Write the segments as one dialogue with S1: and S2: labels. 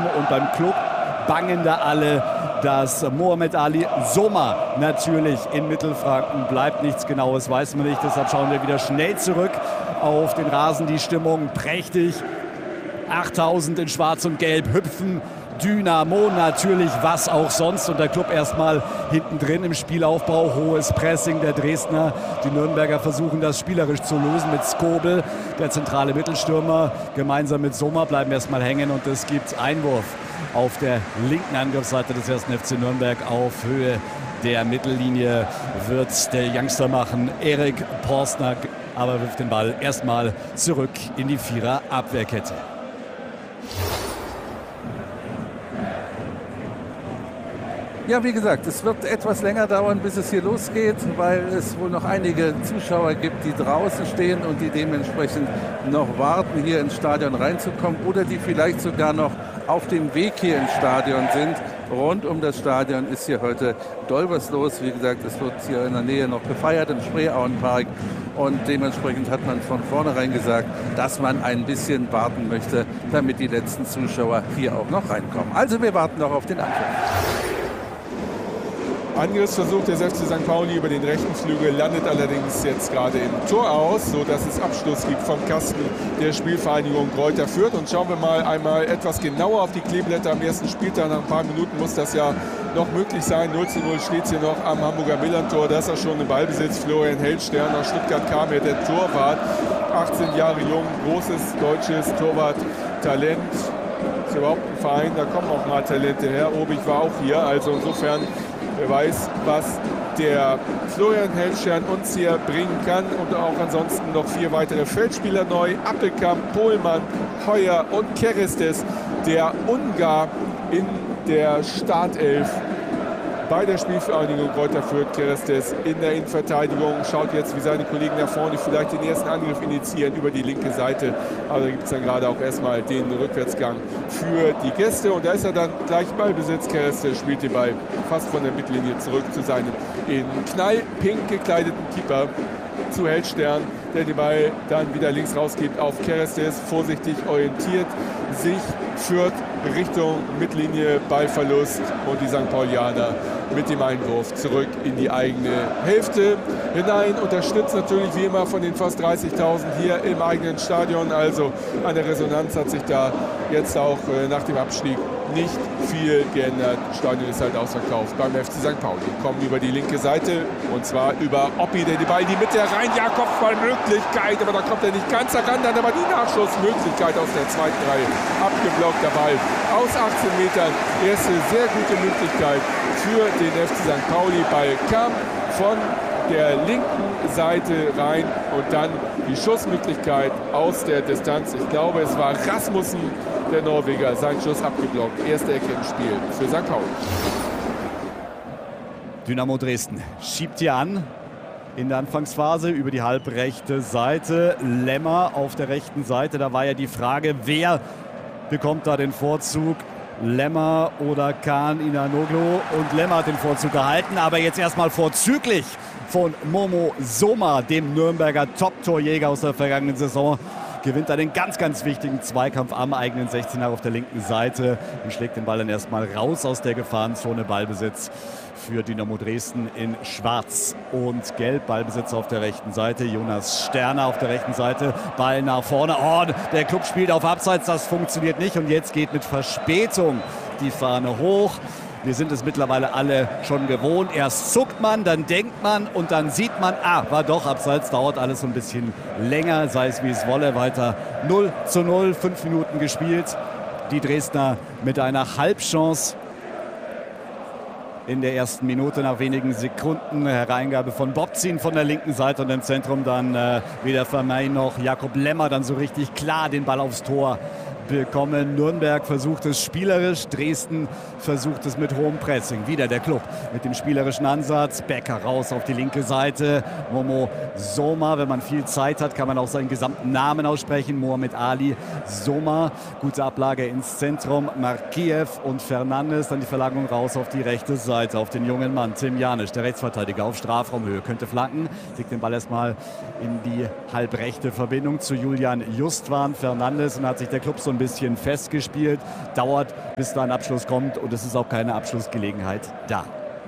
S1: und beim Club bangen da alle, dass Mohamed Ali Soma natürlich in Mittelfranken bleibt. Nichts Genaues weiß man nicht, deshalb schauen wir wieder schnell zurück auf den Rasen. Die Stimmung prächtig. 8000 in Schwarz und Gelb hüpfen. Dynamo natürlich, was auch sonst. Und der Club erstmal hinten drin im Spielaufbau. Hohes Pressing der Dresdner. Die Nürnberger versuchen das spielerisch zu lösen mit Skobel, der zentrale Mittelstürmer. Gemeinsam mit Sommer bleiben erstmal hängen und es gibt Einwurf auf der linken Angriffsseite des 1. FC Nürnberg auf Höhe der Mittellinie. Wird der Youngster machen, Erik Porstner, aber wirft den Ball erstmal zurück in die Vierer-Abwehrkette.
S2: Ja, wie gesagt, es wird etwas länger dauern, bis es hier losgeht, weil es wohl noch einige Zuschauer gibt, die draußen stehen und die dementsprechend noch warten, hier ins Stadion reinzukommen oder die vielleicht sogar noch auf dem Weg hier ins Stadion sind. Rund um das Stadion ist hier heute doll was los. Wie gesagt, es wird hier in der Nähe noch gefeiert im Spreeauenpark und dementsprechend hat man von vornherein gesagt, dass man ein bisschen warten möchte, damit die letzten Zuschauer hier auch noch reinkommen. Also wir warten noch auf den Anfang.
S3: Angriffsversuch des FC St. Pauli über den rechten Flügel, landet allerdings jetzt gerade im Tor aus, sodass es Abschluss gibt vom Kasten der Spielvereinigung Greuther Fürth. Und schauen wir mal einmal etwas genauer auf die Kleeblätter am ersten Spieltag. Nach ein paar Minuten muss das ja noch möglich sein. 0:0 steht es hier noch am Hamburger Millern-Tor. Das ist auch schon im Ballbesitz. Florian Heldstern aus Stuttgart kam er, der Torwart. 18 Jahre jung, großes deutsches Torwarttalent. Ist überhaupt ein Verein, da kommen auch mal Talente her. Obig war auch hier, also insofern wer weiß, was der Florian Heldstern uns hier bringen kann. Und auch ansonsten noch 4 weitere Feldspieler neu. Appelkamp, Pohlmann, Heuer und Kerestes, der Ungar in der Startelf bei der Spielvereinigung Greuther Fürth. Kerestes in der Innenverteidigung, schaut jetzt, wie seine Kollegen da vorne vielleicht den ersten Angriff initiieren über die linke Seite. Aber da gibt es dann gerade auch erstmal den Rückwärtsgang für die Gäste. Und da ist er dann gleich Ballbesitz. Kerestes spielt den Ball fast von der Mittellinie zurück zu seinem in knallpink gekleideten Keeper, zu Heldstern, der den Ball dann wieder links rausgibt auf Kerestes. Vorsichtig orientiert sich Fürth Richtung Mittellinie, Ballverlust und die St. Paulianer mit dem Einwurf zurück in die eigene Hälfte hinein. Unterstützt natürlich wie immer von den fast 30.000 hier im eigenen Stadion. Also an der Resonanz hat sich da jetzt auch nach dem Abstieg nicht viel geändert. Das Stadion ist halt ausverkauft beim FC St. Pauli. Kommen über die linke Seite und zwar über Oppi, der die Ball in die Mitte rein. Ja, Kopfballmöglichkeit, aber da kommt er nicht ganz heran. Dann aber die Nachschussmöglichkeit aus der zweiten Reihe. Abgeblockter Ball aus 18 Metern. Erste sehr gute Möglichkeit für den FC St. Pauli. Ball kam von der linken Seite rein und dann die Schussmöglichkeit aus der Distanz. Ich glaube, es war Rasmussen, der Norweger, sein Schuss abgeblockt. Erste Ecke im Spiel für St. Pauli.
S1: Dynamo Dresden schiebt hier an in der Anfangsphase über die halbrechte Seite. Lemmer auf der rechten Seite. Da war ja die Frage, wer bekommt da den Vorzug? Lemmer oder Kaan Inanoglu. Und Lemmer hat den Vorzug erhalten, aber jetzt erstmal vorzüglich von Momo Soma, dem Nürnberger Top-Torjäger aus der vergangenen Saison. Gewinnt er den ganz, ganz wichtigen Zweikampf am eigenen 16er auf der linken Seite und schlägt den Ball dann erstmal raus aus der Gefahrenzone. Ballbesitz für Dynamo Dresden in Schwarz und Gelb. Ballbesitz auf der rechten Seite. Jonas Sterner auf der rechten Seite. Ball nach vorne. Oh, der Klub spielt auf Abseits. Das funktioniert nicht. Und jetzt geht mit Verspätung die Fahne hoch. Wir sind es mittlerweile alle schon gewohnt. Erst zuckt man, dann denkt man und dann sieht man, war doch Abseits. Dauert alles so ein bisschen länger, sei es wie es wolle. Weiter 0:0, 5 Minuten gespielt. Die Dresdner mit einer Halbchance in der ersten Minute nach wenigen Sekunden. Hereingabe von Bobzin von der linken Seite und im Zentrum dann wieder Vermeyen noch Jakob Lemmer, dann so richtig klar den Ball aufs Tor bekommen. Nürnberg versucht es spielerisch, Dresden versucht es mit hohem Pressing. Wieder der Club mit dem spielerischen Ansatz. Becker raus auf die linke Seite. Momo Soma, wenn man viel Zeit hat, kann man auch seinen gesamten Namen aussprechen. Mohamed Ali Soma. Gute Ablage ins Zentrum. Markiev und Fernandes. Dann die Verlagerung raus auf die rechte Seite, auf den jungen Mann Tim Janisch, der Rechtsverteidiger auf Strafraumhöhe. Könnte flanken. Legt den Ball erstmal in die halbrechte Verbindung zu Julian Justwan. Fernandes, und hat sich der Club so ein ein bisschen festgespielt. Dauert, bis da ein Abschluss kommt und es ist auch keine Abschlussgelegenheit da.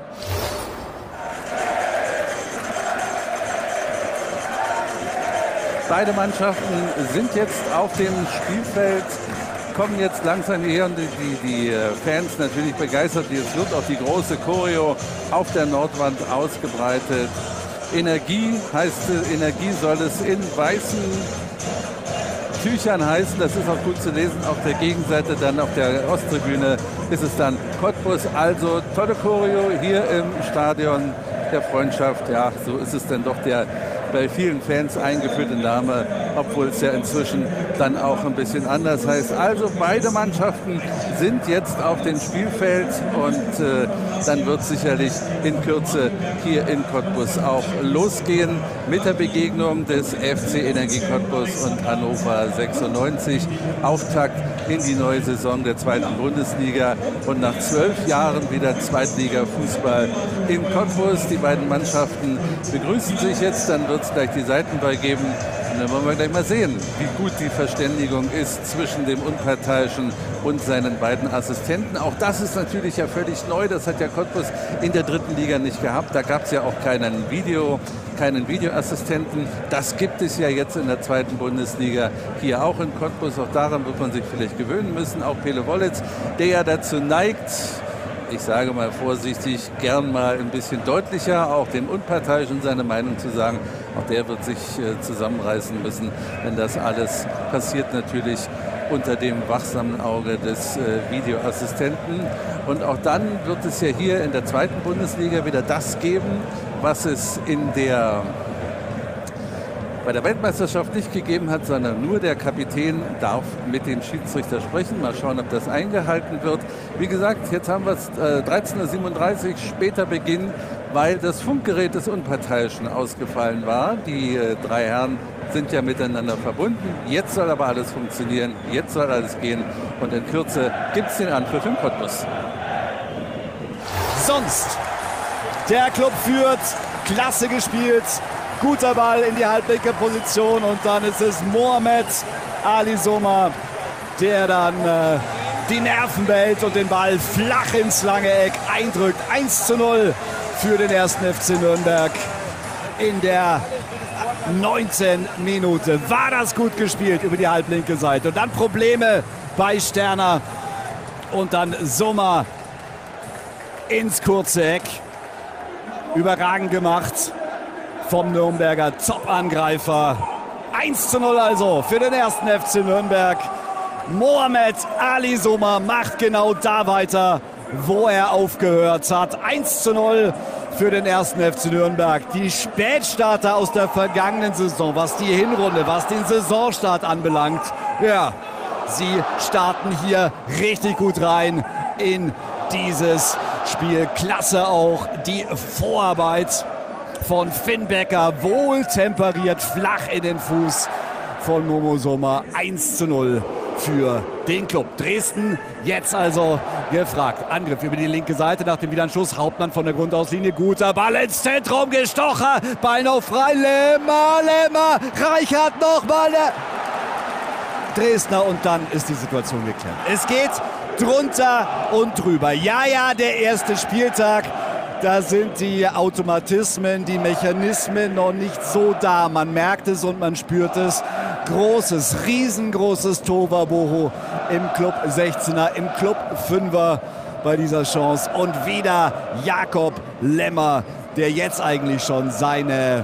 S2: Beide Mannschaften sind jetzt auf dem Spielfeld, kommen jetzt langsam hierher und die Fans natürlich begeistert. Jetzt wird auch die große Choreo auf der Nordwand ausgebreitet. Energie soll es in weißen Tüchern heißen. Das ist auch gut zu lesen. Auf der Gegenseite, dann auf der Osttribüne, ist es dann Cottbus. Also tolle Choreo hier im Stadion der Freundschaft. Ja, so ist es dann doch der bei vielen Fans eingeführte Name, obwohl es ja inzwischen dann auch ein bisschen anders heißt. Also beide Mannschaften sind jetzt auf dem Spielfeld und dann wird sicherlich in Kürze hier in Cottbus auch losgehen mit der Begegnung des FC Energie Cottbus und Hannover 96. Auftakt in die neue Saison der zweiten Bundesliga und nach 12 Jahren wieder Zweitliga-Fußball in Cottbus. Die beiden Mannschaften begrüßen sich jetzt, dann wird es gleich die Seitenball geben. Und dann wollen wir gleich mal sehen, wie gut die Verständigung ist zwischen dem Unparteiischen und seinen beiden Assistenten. Auch das ist natürlich ja völlig neu. Das hat ja Cottbus in der dritten Liga nicht gehabt. Da gab es ja auch keinen Videoassistenten. Das gibt es ja jetzt in der zweiten Bundesliga hier auch in Cottbus. Auch daran wird man sich vielleicht gewöhnen müssen. Auch Pele Wollitz, der ja dazu neigt, ich sage mal vorsichtig, gern mal ein bisschen deutlicher, auch dem Unparteiischen seine Meinung zu sagen. Auch der wird sich zusammenreißen müssen, denn das alles passiert natürlich unter dem wachsamen Auge des Videoassistenten. Und auch dann wird es ja hier in der zweiten Bundesliga wieder das geben, was es bei der Weltmeisterschaft nicht gegeben hat, sondern nur der Kapitän darf mit dem Schiedsrichter sprechen. Mal schauen, ob das eingehalten wird. Wie gesagt, jetzt haben wir es 13:37 Uhr, später Beginn, weil das Funkgerät des Unparteiischen ausgefallen war. Die drei Herren sind ja miteinander verbunden. Jetzt soll aber alles funktionieren, jetzt soll alles gehen und in Kürze gibt es den Anpfiff in Cottbus.
S1: Sonst, der Club führt, klasse gespielt. Guter Ball in die halblinke Position und dann ist es Mohamed Ali Soma, der dann die Nerven behält und den Ball flach ins lange Eck eindrückt. 1:0 für den 1. FC Nürnberg in der 19. Minute. War das gut gespielt über die halblinke Seite. Und dann Probleme bei Sterner und dann Soma ins kurze Eck. Überragend gemacht vom Nürnberger Top-Angreifer. 1:0 also für den 1. FC Nürnberg. Mohamed Ali Soma macht genau da weiter, wo er aufgehört hat. 1:0 für den 1. FC Nürnberg. Die Spätstarter aus der vergangenen Saison, was die Hinrunde, was den Saisonstart anbelangt, ja, sie starten hier richtig gut rein in dieses Spiel. Klasse auch die Vorarbeit von Finn Becker, wohltemperiert, flach in den Fuß von Momo Soma. 1:0 für den Club. Dresden jetzt also gefragt. Angriff über die linke Seite nach dem Wiederschuss. Hauptmann von der Grundauslinie. Guter Ball ins Zentrum. Gestocher. Ball noch frei. Lemmer. Reichert nochmal. Dresdner und dann ist die Situation geklärt. Es geht drunter und drüber. Ja, der erste Spieltag. Da sind die Automatismen, die Mechanismen noch nicht so da. Man merkt es und man spürt es. Riesengroßes Tohuwabohu im Club 16er, im Club 5er bei dieser Chance. Und wieder Jakob Lemmer, der jetzt eigentlich schon seine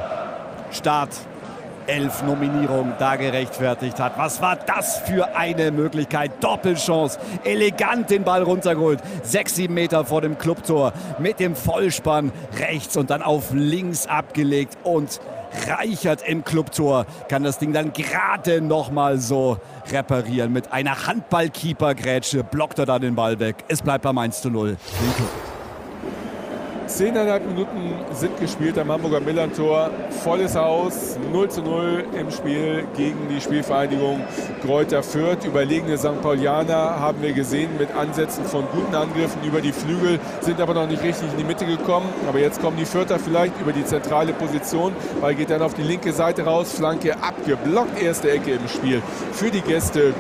S1: Startelf-Nominierung da gerechtfertigt hat. Was war das für eine Möglichkeit? Doppelchance, elegant den Ball runtergeholt. 6-7 Meter vor dem Clubtor mit dem Vollspann rechts und dann auf links abgelegt und Reichert im Clubtor kann das Ding dann gerade noch mal so reparieren. Mit einer Handballkeeper-Grätsche blockt er da den Ball weg. Es bleibt beim 1:0.
S3: 10,5 Minuten sind gespielt am Hamburger Millern-Tor. Volles Haus, 0:0 im Spiel gegen die Spielvereinigung Greuther Fürth. Überlegene St. Paulianer haben wir gesehen mit Ansätzen von guten Angriffen über die Flügel, sind aber noch nicht richtig in die Mitte gekommen. Aber jetzt kommen die Fürther vielleicht über die zentrale Position. Ball geht dann auf die linke Seite raus, Flanke abgeblockt, erste Ecke im Spiel für die Gäste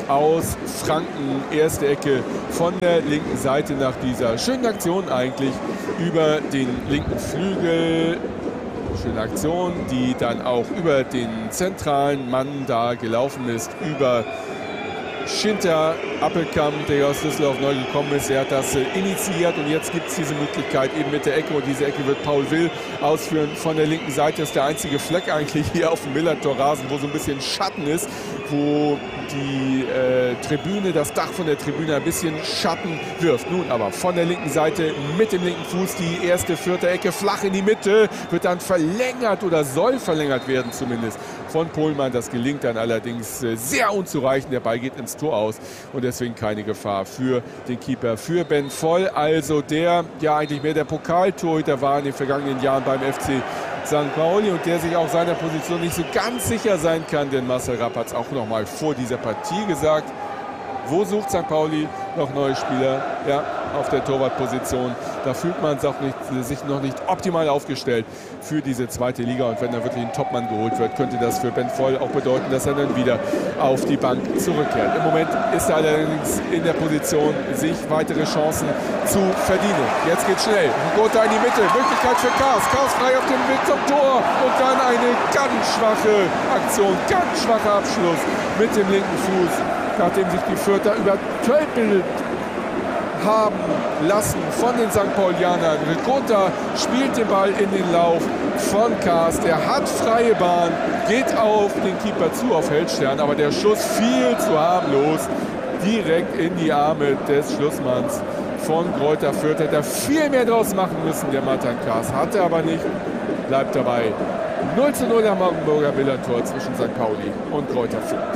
S3: aus Franken. Erste Ecke von der linken Seite nach dieser schönen Aktion eigentlich über den linken Flügel. Schöne Aktion, die dann auch über den zentralen Mann da gelaufen ist, über Schinter Appelkamp, der aus Düsseldorf neu gekommen ist. Er hat das initiiert und jetzt gibt es diese Möglichkeit eben mit der Ecke. Und diese Ecke wird Paul Will ausführen von der linken Seite. Das ist der einzige Fleck eigentlich hier auf dem Millantor-Rasen, wo so ein bisschen Schatten ist, wo die Tribüne, das Dach von der Tribüne ein bisschen Schatten wirft. Nun aber von der linken Seite mit dem linken Fuß die erste, vierte Ecke flach in die Mitte, wird dann verlängert oder soll verlängert werden zumindest von Pohlmann. Das gelingt dann allerdings sehr unzureichend. Der Ball geht ins Tor aus und deswegen keine Gefahr für den Keeper, für Ben Voll. Also der ja eigentlich mehr der Pokaltorhüter war in den vergangenen Jahren beim FC St. Pauli und der sich auch seiner Position nicht so ganz sicher sein kann, denn Marcel Rapp hat es auch noch mal vor dieser Partie gesagt. Wo sucht St. Pauli noch neue Spieler? Ja, auf der Torwartposition. Da fühlt man sich noch nicht optimal aufgestellt für diese zweite Liga. Und wenn da wirklich ein Topmann geholt wird, könnte das für Ben Voll auch bedeuten, dass er dann wieder auf die Bank zurückkehrt. Im Moment ist er allerdings in der Position, sich weitere Chancen zu verdienen. Jetzt geht's schnell. Gotha in die Mitte. Möglichkeit für Kars. Kars frei auf dem Weg zum Tor. Und dann eine ganz schwache Aktion, ganz schwacher Abschluss mit dem linken Fuß. Nachdem sich die Fürther übertölpelt haben lassen von den St. Paulianern. Ricotta spielt den Ball in den Lauf von Kars. Der hat freie Bahn, geht auf den Keeper zu, auf Heldstern, aber der Schuss viel zu harmlos. Direkt in die Arme des Schlussmanns von Greuther Fürth. Hätte er viel mehr draus machen müssen, der Matan Kars. Hatte aber nicht, bleibt dabei. 0:0 am Magdeburger Millantor zwischen St. Pauli und Greuther Fürth.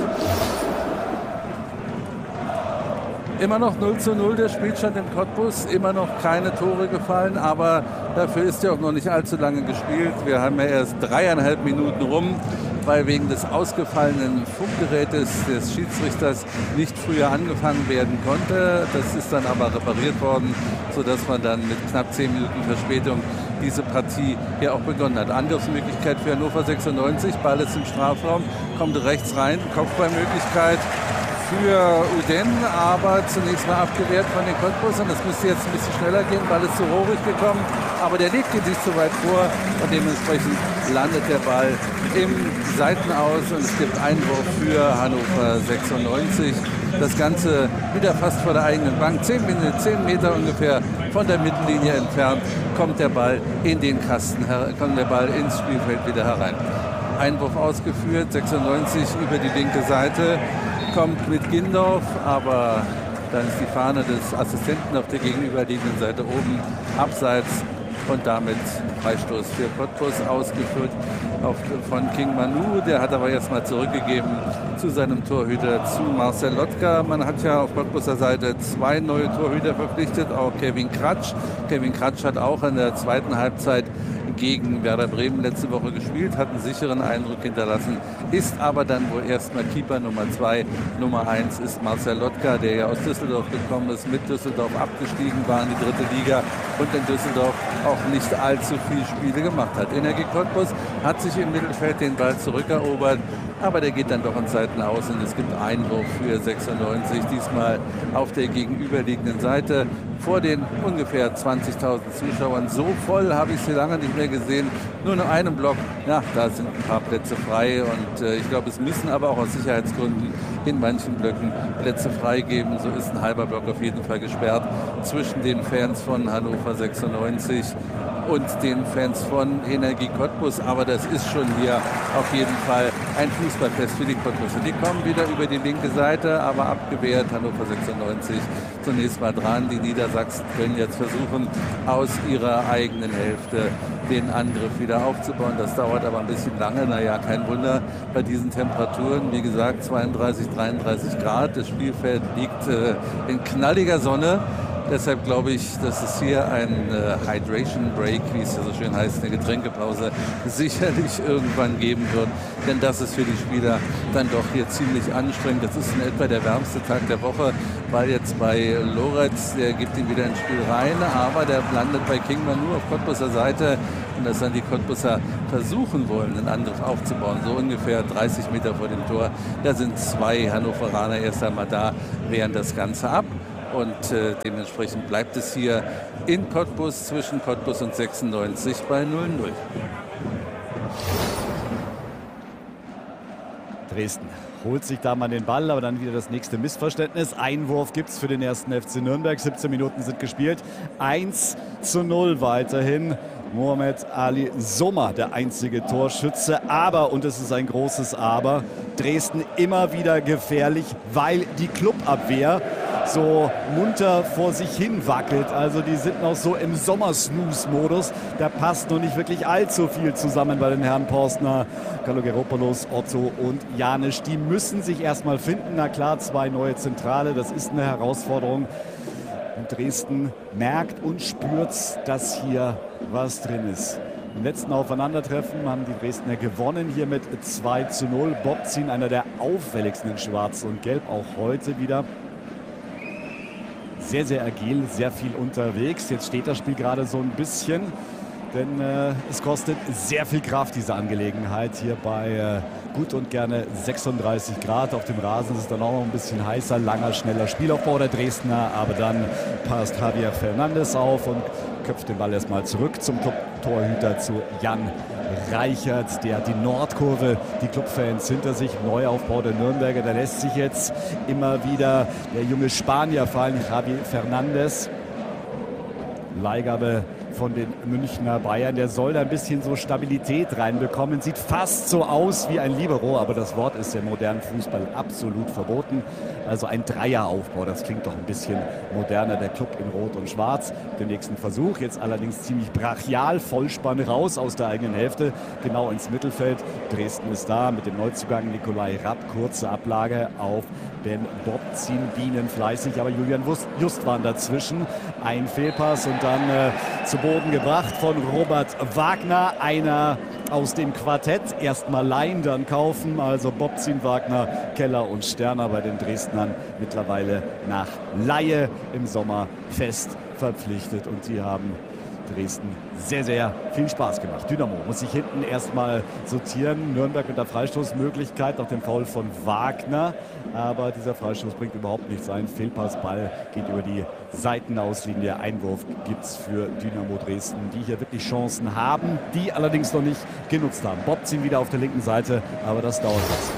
S2: Immer noch 0:0 der Spielstand in Cottbus, immer noch keine Tore gefallen, aber dafür ist ja auch noch nicht allzu lange gespielt. Wir haben ja erst 3,5 Minuten rum, weil wegen des ausgefallenen Funkgerätes des Schiedsrichters nicht früher angefangen werden konnte. Das ist dann aber repariert worden, sodass man dann mit knapp 10 Minuten Verspätung diese Partie hier auch begonnen hat. Angriffsmöglichkeit für Hannover 96, Ball ist im Strafraum, kommt rechts rein, Kopfballmöglichkeit für Uden, aber zunächst mal abgewehrt von den Cottbusern. Das müsste jetzt ein bisschen schneller gehen, weil es zu rohrig gekommen. Aber der legt ihn sich zu weit vor und dementsprechend landet der Ball im Seitenaus und es gibt Einwurf für Hannover 96. Das Ganze wieder fast vor der eigenen Bank. 10 Meter ungefähr von der Mittellinie entfernt kommt der Ball in den Kasten, kommt der Ball ins Spielfeld wieder herein. Einwurf ausgeführt, 96 über die linke Seite. Kommt mit Gindorf, aber dann ist die Fahne des Assistenten auf der gegenüberliegenden Seite oben abseits und damit Freistoß für Cottbus ausgeführt von King Manu. Der hat aber erstmal zurückgegeben zu seinem Torhüter, zu Marcel Lotka. Man hat ja auf Cottbuser Seite 2 neue Torhüter verpflichtet, auch Kevin Kratsch. Kevin Kratsch hat auch in der zweiten Halbzeit gegen Werder Bremen letzte Woche gespielt, hat einen sicheren Eindruck hinterlassen, ist aber dann wohl erstmal Keeper Nummer 2. Nummer 1 ist Marcel Lotka, der ja aus Düsseldorf gekommen ist, mit Düsseldorf abgestiegen war in die 3. Liga und in Düsseldorf auch nicht allzu viele Spiele gemacht hat. Energie Cottbus hat sich im Mittelfeld den Ball zurückerobert, aber der geht dann doch in Seiten aus und es gibt Einwurf für 96, diesmal auf der gegenüberliegenden Seite vor den ungefähr 20.000 Zuschauern. So voll habe ich sie lange nicht mehr gesehen. Nur noch einen Block, ja, da sind ein paar Plätze frei und ich glaube, es müssen aber auch aus Sicherheitsgründen in manchen Blöcken Plätze freigeben. So ist ein halber Block auf jeden Fall gesperrt zwischen den Fans von Hannover 96 und den Fans von Energie Cottbus. Aber das ist schon hier auf jeden Fall ein Fußballfest für die Cottbuser. Die kommen wieder über die linke Seite, aber abgewehrt. Hannover 96 zunächst mal dran. Die Niedersachsen können jetzt versuchen, aus ihrer eigenen Hälfte den Angriff wieder aufzubauen. Das dauert aber ein bisschen lange. Naja, kein Wunder bei diesen Temperaturen. Wie gesagt, 32, 33 Grad. Das Spielfeld liegt in knalliger Sonne. Deshalb glaube ich, dass es hier ein Hydration Break, wie es ja so schön heißt, eine Getränkepause, sicherlich irgendwann geben wird. Denn das ist für die Spieler dann doch hier ziemlich anstrengend. Das ist in etwa der wärmste Tag der Woche, weil jetzt bei Loretz, der gibt ihn wieder ins Spiel rein, aber der landet bei Kingman nur auf Cottbuser Seite. Und dass dann die Cottbuser versuchen wollen, einen Angriff aufzubauen, so ungefähr 30 Meter vor dem Tor. Da sind zwei Hannoveraner erst einmal da, wehren das Ganze ab. Und dementsprechend bleibt es hier in Cottbus zwischen Cottbus und 96 bei 0:0.
S1: Dresden holt sich da mal den Ball, aber dann wieder das nächste Missverständnis. Einwurf gibt es für den ersten FC Nürnberg. 17 Minuten sind gespielt. 1:0 weiterhin. Mohamed Ali Sommer, der einzige Torschütze. Aber, und es ist ein großes Aber, Dresden immer wieder gefährlich, weil die Clubabwehr so munter vor sich hin wackelt. Also die sind noch so im Sommersnooze-Modus. Da passt noch nicht wirklich allzu viel zusammen bei den Herren Porstner, Kalogeropoulos, Otto und Janisch. Die müssen sich erstmal finden. Na klar, 2 neue Zentrale, das ist eine Herausforderung. Und Dresden merkt und spürt, dass hier was drin ist. Im letzten Aufeinandertreffen haben die Dresdner gewonnen, hier mit 2:0. Bobzin, einer der auffälligsten in Schwarz und Gelb, auch heute wieder. Sehr, sehr agil, sehr viel unterwegs. Jetzt steht das Spiel gerade so ein bisschen, denn es kostet sehr viel Kraft, diese Angelegenheit hier bei gut und gerne 36 Grad. Auf dem Rasen ist es dann auch noch ein bisschen heißer, langer, schneller Spielaufbau der Dresdner, aber dann passt Javier Fernandes auf und köpft den Ball erstmal zurück zum Torhüter zu Jan Reichert. Der hat die Nordkurve, die Clubfans hinter sich. Neuaufbau der Nürnberger, da lässt sich jetzt immer wieder der junge Spanier fallen, Javier Fernandes. Leihgabe von den Münchner Bayern. Der soll da ein bisschen so Stabilität reinbekommen. Sieht fast so aus wie ein Libero, aber das Wort ist im modernen Fußball absolut verboten. Also ein Dreieraufbau, das klingt doch ein bisschen moderner. Der Club in Rot und Schwarz. Den nächsten Versuch, jetzt allerdings ziemlich brachial, Vollspann raus aus der eigenen Hälfte, genau ins Mittelfeld. Dresden ist da mit dem Neuzugang Nikolai Rapp. Kurze Ablage auf Ben Bobzin, Bienen fleißig, aber Julian Justwan dazwischen. Ein Fehlpass und dann zu Boden gebracht von Robert Wagner, einer aus dem Quartett. Erstmal leihen, dann kaufen. Also Bobzin, Wagner, Keller und Sterner bei den Dresdnern mittlerweile nach Leihe im Sommer fest verpflichtet. Und sie haben Dresden sehr, sehr viel Spaß gemacht. Dynamo muss sich hinten erstmal sortieren. Nürnberg mit der Freistoßmöglichkeit nach dem Foul von Wagner. Aber dieser Freistoß bringt überhaupt nichts ein. Fehlpassball geht über die Seitenauslinie. Einwurf gibt es für Dynamo Dresden, die hier wirklich Chancen haben, die allerdings noch nicht genutzt haben. Bobzin wieder auf der linken Seite, aber das dauert was.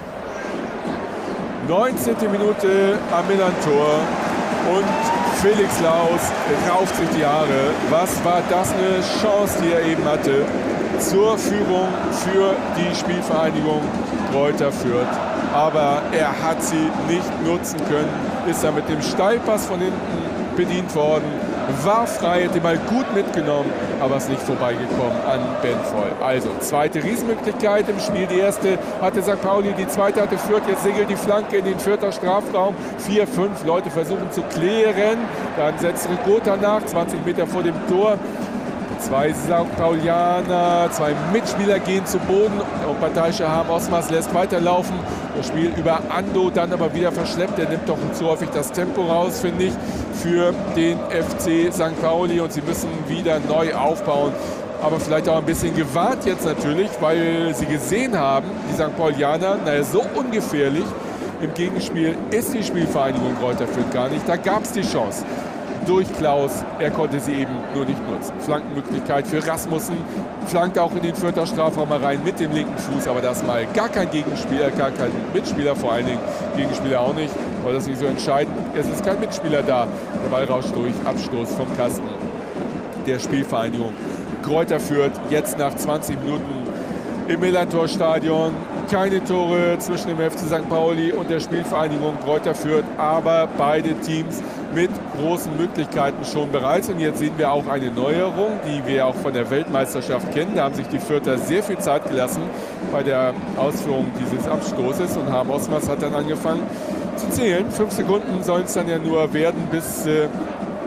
S3: 19. Minute am Millantor und Felix Laus rauft sich die Haare. Was war das eine Chance, die er eben hatte zur Führung für die Spielvereinigung Greuther Fürth. Aber er hat sie nicht nutzen können, ist er mit dem Steilpass von hinten bedient worden, war frei, hat den Ball gut mitgenommen, aber ist nicht vorbeigekommen an Ben Voll. Also zweite Riesenmöglichkeit im Spiel. Die erste hatte St. Pauli, die zweite hatte Fürth. Jetzt segelt die Flanke in den Fürther Strafraum. 4, 5 Leute versuchen zu klären. Dann setzt Ricotta nach, 20 Meter vor dem Tor. 2 St. Paulianer, 2 Mitspieler gehen zu Boden. Und parteiischer Harm Osmas lässt weiterlaufen. Das Spiel über Ando dann aber wieder verschleppt. Der nimmt doch zu häufig das Tempo raus, finde ich, für den FC St. Pauli. Und sie müssen wieder neu aufbauen. Aber vielleicht auch ein bisschen gewarnt jetzt natürlich, weil sie gesehen haben, die St. Paulianer, naja, so ungefährlich im Gegenspiel ist die Spielvereinigung Greuther Fürth gar nicht. Da gab es die Chance durch Klaus, er konnte sie eben nur nicht nutzen. Flankenmöglichkeit für Rasmussen, flankt auch in den Fürther Strafraum rein mit dem linken Fuß, aber das mal gar kein Gegenspieler, gar kein Mitspieler, vor allen Dingen Gegenspieler auch nicht, weil das nicht so entscheidend. Es ist kein Mitspieler da. Der Ball rauscht durch, Abstoß vom Kasten der Spielvereinigung Greuther Fürth, jetzt nach 20 Minuten im Millantor-Stadion. Keine Tore zwischen dem FC St. Pauli und der Spielvereinigung Greuther Fürth, aber beide Teams mit großen Möglichkeiten schon bereits. Und jetzt sehen wir auch eine Neuerung, die wir auch von der Weltmeisterschaft kennen. Da haben sich die Fürther sehr viel Zeit gelassen bei der Ausführung dieses Abstoßes. Und Harm Osmas hat dann angefangen zu zählen. 5 Sekunden sollen es dann ja nur werden, bis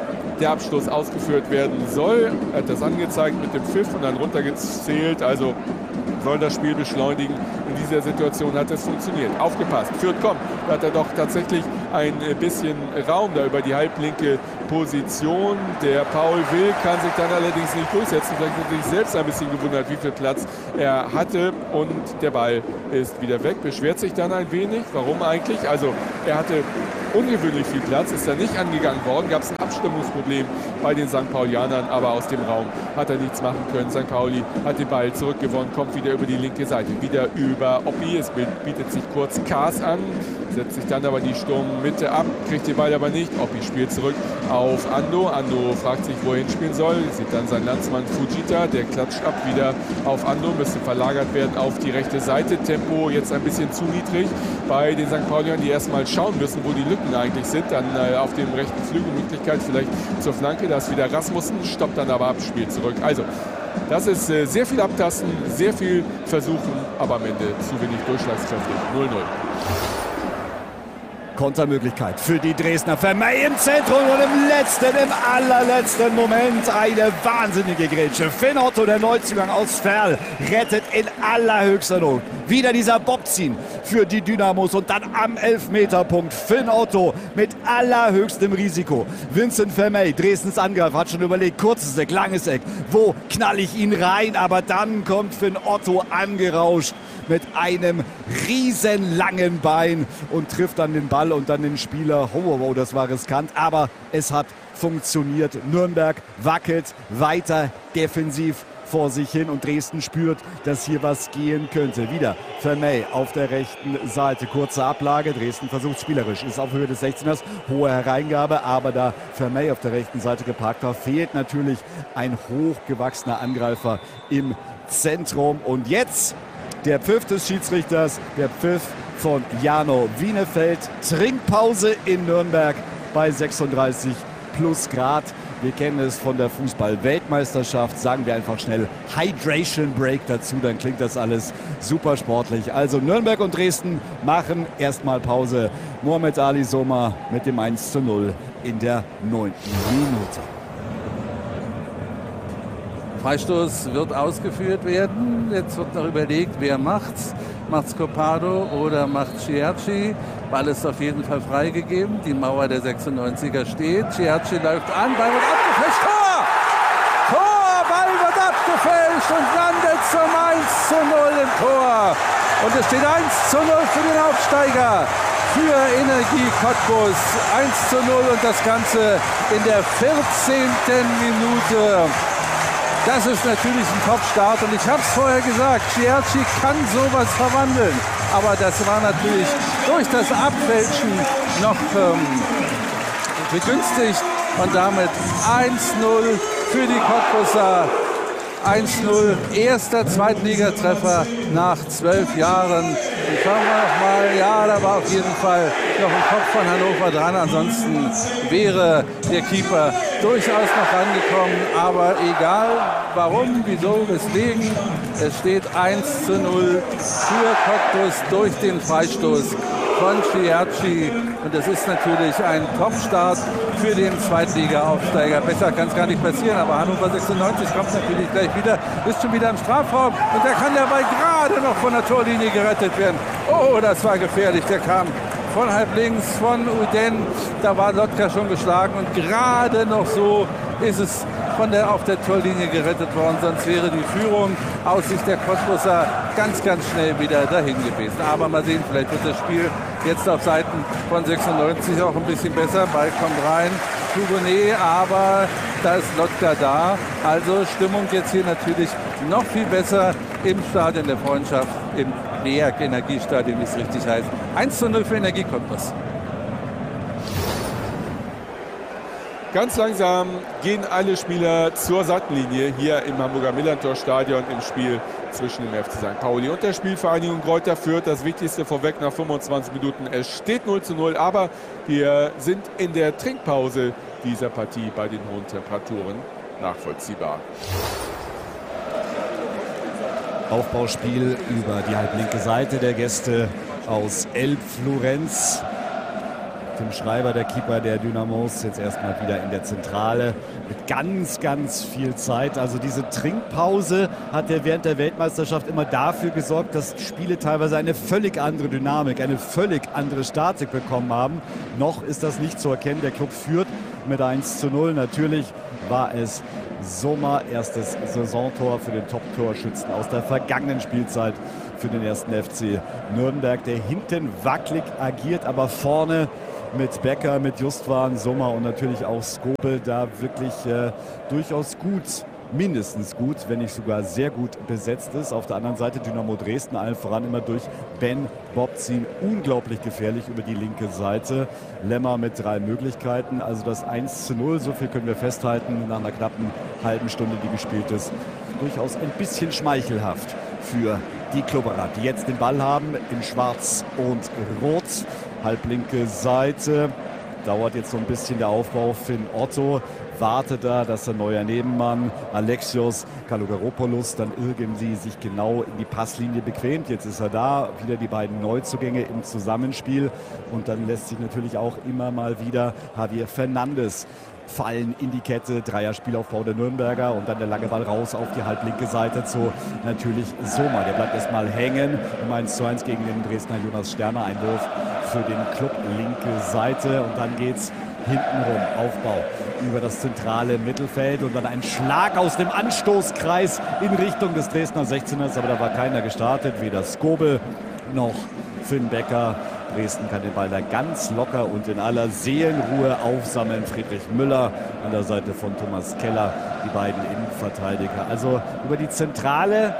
S3: der Abstoß ausgeführt werden soll. Er hat das angezeigt mit dem Pfiff und dann runtergezählt. Also soll das Spiel beschleunigen. In dieser Situation hat es funktioniert. Aufgepasst. Fürth kommt. Da hat er doch tatsächlich ein bisschen Raum da über die halblinke Position. Der Paul Will kann sich dann allerdings nicht durchsetzen. Vielleicht hat er sich selbst ein bisschen gewundert, wie viel Platz er hatte. Und der Ball ist wieder weg. Beschwert sich dann ein wenig. Warum eigentlich? Also er hatte ungewöhnlich viel Platz, ist da nicht angegangen worden. Gab es ein Abstimmungsproblem bei den St. Paulianern, aber aus dem Raum hat er nichts machen können. St. Pauli hat den Ball zurückgewonnen, kommt wieder über die linke Seite, wieder über Oppi. Es bietet sich kurz Kaas an, setzt sich dann aber die Sturmmitte ab, kriegt den Ball aber nicht. Oppi spielt zurück auf Ando. Ando fragt sich, wohin spielen soll. Sieht dann seinen Landsmann Fujita, der klatscht ab wieder auf Ando, müsste verlagert werden auf die rechte Seite. Tempo jetzt ein bisschen zu niedrig bei den St. Paulianern, die erstmal schauen müssen, wo die Lücken eigentlich sind. Dann auf dem rechten Flügel Möglichkeit vielleicht zur Flanke. Da ist wieder Rasmussen, stoppt dann aber ab, spielt zurück. Also das ist sehr viel Abtasten, sehr viel Versuchen, aber am Ende zu wenig durchschlagskräftig. 0-0.
S1: Kontermöglichkeit für die Dresdner. Vermey im Zentrum und im allerletzten Moment eine wahnsinnige Grätsche. Finn Otto, der Neuzugang aus Verl, rettet in allerhöchster Not. Wieder dieser Bobziehen für die Dynamos und dann am Elfmeterpunkt Finn Otto mit allerhöchstem Risiko. Vincent Vermey, Dresdens Angreifer, hat schon überlegt, kurzes Eck, langes Eck, wo knall ich ihn rein? Aber dann kommt Finn Otto angerauscht mit einem riesenlangen Bein und trifft dann den Ball und dann den Spieler. Oh, das war riskant, aber es hat funktioniert. Nürnberg wackelt weiter defensiv vor sich hin und Dresden spürt, dass hier was gehen könnte. Wieder Vermey auf der rechten Seite. Kurze Ablage. Dresden versucht spielerisch. Ist auf Höhe des 16ers. Hohe Hereingabe. Aber da Vermey auf der rechten Seite geparkt war, fehlt natürlich ein hochgewachsener Angreifer im Zentrum. Und jetzt der Pfiff des Schiedsrichters, der Pfiff von Jano Wienefeld. Trinkpause in Nürnberg bei 36 plus Grad. Wir kennen es von der Fußball-Weltmeisterschaft. Sagen wir einfach schnell Hydration Break dazu, dann klingt das alles super sportlich. Also Nürnberg und Dresden machen erstmal Pause. Mohamed Ali Soma mit dem 1:0 in der 9. Minute.
S2: Freistoß wird ausgeführt werden. Jetzt wird noch überlegt, wer macht's. Macht's Copado oder macht Ciarci? Ball ist auf jeden Fall freigegeben. Die Mauer der 96er steht. Ciarci läuft an, Ball wird abgefälscht. Tor! Tor! Ball wird abgefälscht und landet zum 1:0 im Tor. Und es steht 1:0 für den Aufsteiger. Für Energie Cottbus. 1:0 und das Ganze in der 14. Minute. Das ist natürlich ein Top-Start und ich habe es vorher gesagt, Ciarci kann sowas verwandeln. Aber das war natürlich durch das Abfälschen noch begünstigt und damit 1:0 für die Cottbusser. 1:0, erster Zweitligatreffer nach 12 Jahren. Und schauen wir noch mal, ja, da war auf jeden Fall noch ein Kopf von Hannover dran. Ansonsten wäre der Keeper durchaus noch rangekommen. Aber egal, warum, wieso, weswegen. Es steht 1:0 für Cottbus durch den Freistoß von Ciarci. Und das ist natürlich ein Top-Start für den Zweitliga-Aufsteiger. Besser kann es gar nicht passieren, aber Hannover 96 kommt natürlich gleich wieder, ist schon wieder im Strafraum und da kann der Ball gerade noch von der Torlinie gerettet werden. Oh, das war gefährlich, der kam von halb links, von Uden, da war Lotka schon geschlagen und gerade noch so ist es auf der Torlinie gerettet worden, sonst wäre die Führung aus Sicht der Cottbusser ganz schnell wieder dahin gewesen. Aber mal sehen, vielleicht wird das Spiel jetzt auf Seiten von 96 auch ein bisschen besser. Ball kommt rein, Hugonet, aber da ist Lotka da. Also Stimmung jetzt hier natürlich noch viel besser im Stadion der Freundschaft, im NEAG Energiestadion, wie es richtig heißt. 1:0 für Energie Cottbus.
S3: Ganz langsam gehen alle Spieler zur Seitenlinie hier im Hamburger Millerntor-Stadion im Spiel zwischen dem FC St. Pauli und der Spielvereinigung Greuther Fürth. Das Wichtigste vorweg nach 25 Minuten. Es steht 0:0, aber wir sind in der Trinkpause dieser Partie bei den hohen Temperaturen nachvollziehbar.
S1: Aufbauspiel über die halblinke Seite der Gäste aus Elbflorenz. Tim Schreiber, der Keeper der Dynamos, jetzt erstmal wieder in der Zentrale mit ganz, ganz viel Zeit. Also diese Trinkpause hat ja während der Weltmeisterschaft immer dafür gesorgt, dass Spiele teilweise eine völlig andere Dynamik, eine völlig andere Statik bekommen haben. Noch ist das nicht zu erkennen. Der Club führt mit 1:0. Natürlich war es Sommer, erstes Saisontor für den Top-Torschützen aus der vergangenen Spielzeit für den ersten FC Nürnberg, der hinten wackelig agiert, aber vorne mit Becker, mit Justwan, Sommer und natürlich auch Skobel da wirklich durchaus gut, mindestens gut, wenn nicht sogar sehr gut besetzt ist. Auf der anderen Seite Dynamo Dresden, allen voran immer durch Ben Bobzien, unglaublich gefährlich über die linke Seite. Lemmer mit 3 Möglichkeiten, also das 1:0, so viel können wir festhalten, nach einer knappen halben Stunde, die gespielt ist, durchaus ein bisschen schmeichelhaft für die Klubberer, die jetzt den Ball haben in Schwarz und Rot. Halblinke Seite, dauert jetzt so ein bisschen der Aufbau. Finn Otto wartet da, dass der neue Nebenmann Alexios Kalogeropoulos dann irgendwie sich genau in die Passlinie bequemt. Jetzt ist er da, wieder die beiden Neuzugänge im Zusammenspiel. Und dann lässt sich natürlich auch immer mal wieder Javier Fernandes fallen in die Kette. Dreier-Spielaufbau der Nürnberger und dann der lange Ball raus auf die halblinke Seite zu natürlich Sommer. Der bleibt erstmal hängen im 1:1 gegen den Dresdner Jonas Sterner. Einwurf für den Club, linke Seite und dann geht's hintenrum, Aufbau über das zentrale Mittelfeld und dann ein Schlag aus dem Anstoßkreis in Richtung des Dresdner 16ers, aber da war keiner gestartet, weder Skobel noch Finn Becker. Dresden kann den Ball da ganz locker und in aller Seelenruhe aufsammeln. Friedrich Müller an der Seite von Thomas Keller, die beiden Innenverteidiger. Also über die Zentrale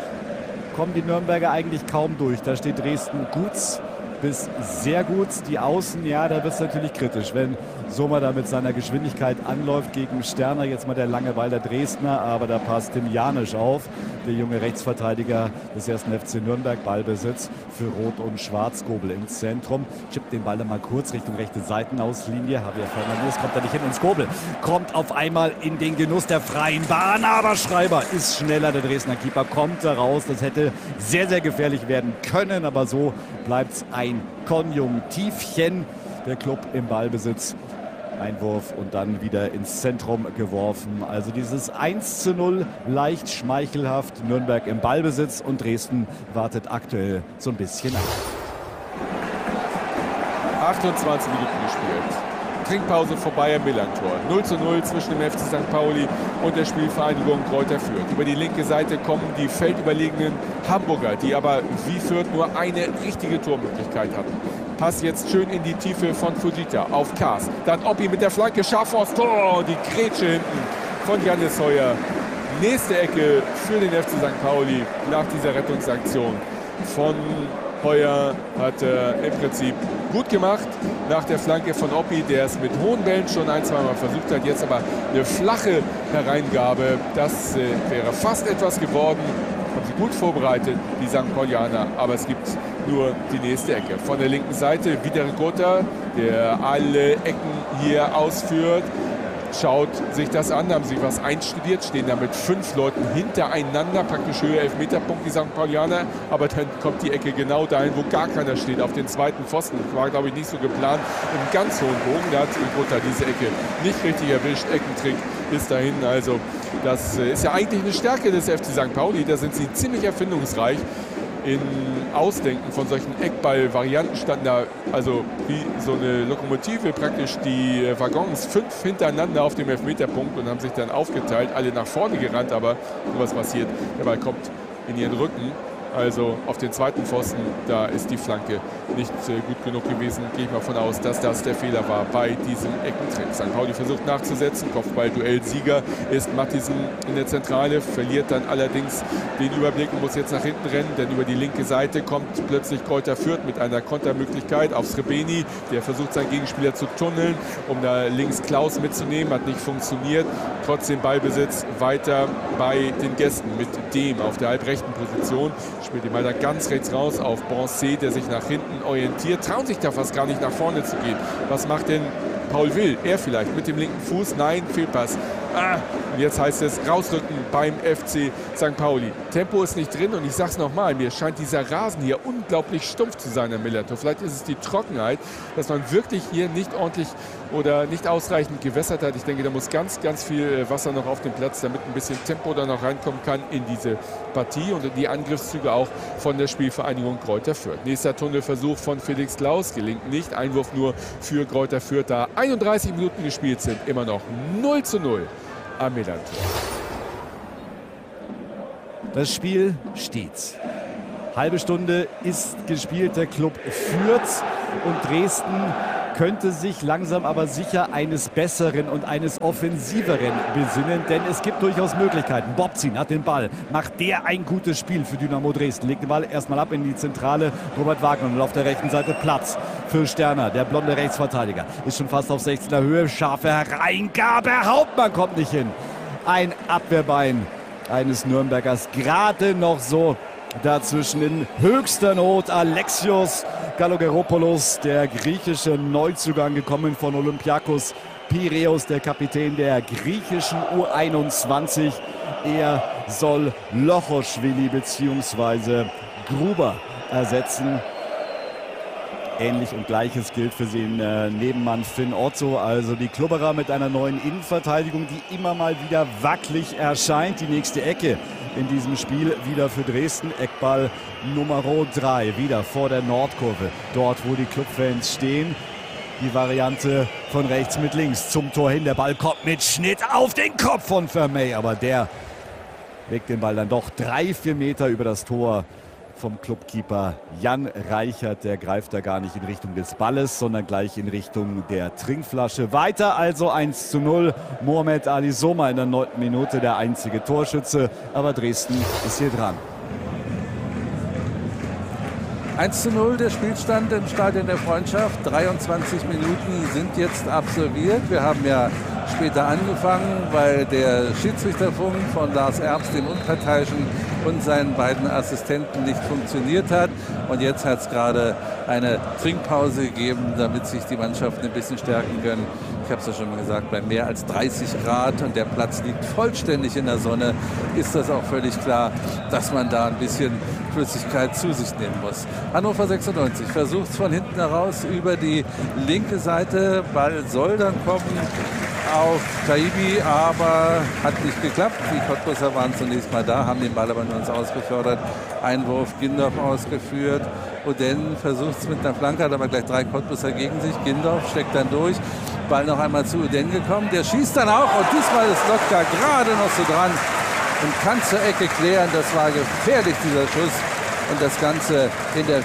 S1: kommen die Nürnberger eigentlich kaum durch. Da steht Dresden gut bis sehr gut. Die Außen, ja, da wird es natürlich kritisch, wenn Sommer da mit seiner Geschwindigkeit anläuft gegen Sterner. Jetzt mal der lange Ball der Dresdner, aber da passt Tim Janisch auf, der junge Rechtsverteidiger des ersten FC Nürnberg. Ballbesitz für Rot und Schwarz. Skobel im Zentrum, chippt den Ball dann mal kurz Richtung rechte Seitenauslinie. Javier Fernandes kommt da nicht hin und Skobel kommt auf einmal in den Genuss der freien Bahn, aber Schreiber ist schneller. Der Dresdner Keeper kommt da raus. Das hätte sehr, sehr gefährlich werden können, aber so bleibt es ein Konjunktivchen. Der Club im Ballbesitz. Einwurf und dann wieder ins Zentrum geworfen. Also dieses 1:0 leicht schmeichelhaft. Nürnberg im Ballbesitz und Dresden wartet aktuell so ein bisschen ab.
S3: 28 Minuten gespielt. Trinkpause vorbei am Millantor. 0:0 zwischen dem FC St. Pauli und der Spielvereinigung Greuther Fürth. Über die linke Seite kommen die feldüberlegenen Hamburger, die aber wie Fürth nur eine richtige Tormöglichkeit hatten. Pass jetzt schön in die Tiefe von Fujita auf Kaas. Dann Oppi mit der Flanke, scharf aufs Tor. Die Grätsche hinten von Jannis Heuer. Nächste Ecke für den FC St. Pauli nach dieser Rettungsaktion von Heuer. Hat im Prinzip gut gemacht nach der Flanke von Oppi, der es mit hohen Bällen schon ein-, zweimal versucht hat. Jetzt aber eine flache Hereingabe. Das wäre fast etwas geworden. Haben sie gut vorbereitet, die St. Paulianer. Aber es gibt nur die nächste Ecke. Von der linken Seite wieder Ricotta, der alle Ecken hier ausführt. Schaut sich das an, haben sich was einstudiert, stehen da mit 5 Leuten hintereinander, praktisch Höhe Elfmeterpunkt die St. Paulianer, aber dann kommt die Ecke genau dahin, wo gar keiner steht, auf den zweiten Pfosten. Das war, glaube ich, nicht so geplant, im ganz hohen Bogen, da hat Ricotta diese Ecke nicht richtig erwischt, Eckentrick ist dahin, also das ist ja eigentlich eine Stärke des FC St. Pauli, da sind sie ziemlich erfindungsreich. In Ausdenken von solchen Eckball-Varianten standen da also wie so eine Lokomotive praktisch die Waggons 5 hintereinander auf dem Elfmeterpunkt und haben sich dann aufgeteilt, alle nach vorne gerannt, aber sowas passiert. Der Ball kommt in ihren Rücken. Also auf den zweiten Pfosten, da ist die Flanke nicht gut genug gewesen. Gehe ich mal von aus, dass das der Fehler war bei diesem Eckentrick. St. Pauli versucht nachzusetzen. Kopfball-Duell-Sieger ist Mattisen in der Zentrale, verliert dann allerdings den Überblick und muss jetzt nach hinten rennen, denn über die linke Seite kommt plötzlich Greuther Fürth mit einer Kontermöglichkeit auf Srebeni. Der versucht, seinen Gegenspieler zu tunneln, um da links Klaus mitzunehmen. Hat nicht funktioniert. Trotzdem Ballbesitz weiter bei den Gästen mit dem auf der halbrechten Position. Spielt den Ball da ganz rechts raus auf Bonset, der sich nach hinten orientiert. Traut sich da fast gar nicht nach vorne zu gehen. Was macht denn Paul Will? Er vielleicht mit dem linken Fuß? Nein, Fehlpass Und jetzt heißt es rausrücken beim FC St. Pauli. Tempo ist nicht drin und ich sag's nochmal, mir scheint dieser Rasen hier unglaublich stumpf zu sein, Herr Millertor. Vielleicht ist es die Trockenheit, dass man wirklich hier nicht ordentlich oder nicht ausreichend gewässert hat. Ich denke, da muss ganz, ganz viel Wasser noch auf den Platz, damit ein bisschen Tempo da noch reinkommen kann in diese Partie und in die Angriffszüge auch von der Spielvereinigung Greuther Fürth. Nächster Tunnelversuch von Felix Klaus gelingt nicht. Einwurf nur für Greuther Fürth, da 31 Minuten gespielt sind. Immer noch 0:0 am Millantor.
S1: Das Spiel steht. Halbe Stunde ist gespielt, der Club führt und Dresden könnte sich langsam aber sicher eines Besseren und eines Offensiveren besinnen, denn es gibt durchaus Möglichkeiten. Bobzin hat den Ball, macht der ein gutes Spiel für Dynamo Dresden, legt den Ball erstmal ab in die Zentrale, Robert Wagner und auf der rechten Seite Platz für Sterner, der blonde Rechtsverteidiger, ist schon fast auf 16er Höhe, scharfe Hereingabe, Hauptmann kommt nicht hin. Ein Abwehrbein eines Nürnbergers, gerade noch so dazwischen in höchster Not. Alexios Kalogeropoulos, der griechische Neuzugang, gekommen von Olympiakos Piräus, der Kapitän der griechischen U21. Er soll Lochoschwili bzw. Gruber ersetzen. Ähnlich und Gleiches gilt für den Nebenmann Finn Otto. Also die Klubberer mit einer neuen Innenverteidigung, die immer mal wieder wackelig erscheint. Die nächste Ecke in diesem Spiel wieder für Dresden. Eckball Nummer 3, wieder vor der Nordkurve. Dort, wo die Clubfans stehen. Die Variante von rechts mit links zum Tor hin. Der Ball kommt mit Schnitt auf den Kopf von Vermey. Aber der legt den Ball dann doch 3-4 Meter über das Tor vom Clubkeeper Jan Reichert. Der greift da gar nicht in Richtung des Balles, sondern gleich in Richtung der Trinkflasche. Weiter also 1:0. Mohamed Ali Soma in der 9. Minute der einzige Torschütze. Aber Dresden ist hier dran.
S2: 1:0 der Spielstand im Stadion der Freundschaft. 23 Minuten sind jetzt absolviert. Wir haben ja später angefangen, weil der Schiedsrichterfunk von Lars Erbs, dem Unparteiischen, und seinen beiden Assistenten nicht funktioniert hat. Und jetzt hat es gerade eine Trinkpause gegeben, damit sich die Mannschaften ein bisschen stärken können. Ich habe es ja schon mal gesagt, bei mehr als 30 Grad und der Platz liegt vollständig in der Sonne, ist das auch völlig klar, dass man da ein bisschen Flüssigkeit zu sich nehmen muss. Hannover 96 versucht es von hinten heraus über die linke Seite. Ball soll dann kommen auf Taibbi, aber hat nicht geklappt. Die Cottbusser waren zunächst mal da, haben den Ball aber nur ins Aus gefördert. Einwurf Gindorf ausgeführt. Oden versucht es mit einer Flanke, hat aber gleich 3 Cottbusser gegen sich. Gindorf steckt dann durch. Ball noch einmal zu Oden gekommen. Der schießt dann auch und diesmal ist Lotka gerade noch so dran und kann zur Ecke klären. Das war gefährlich, dieser Schuss. Und das Ganze in der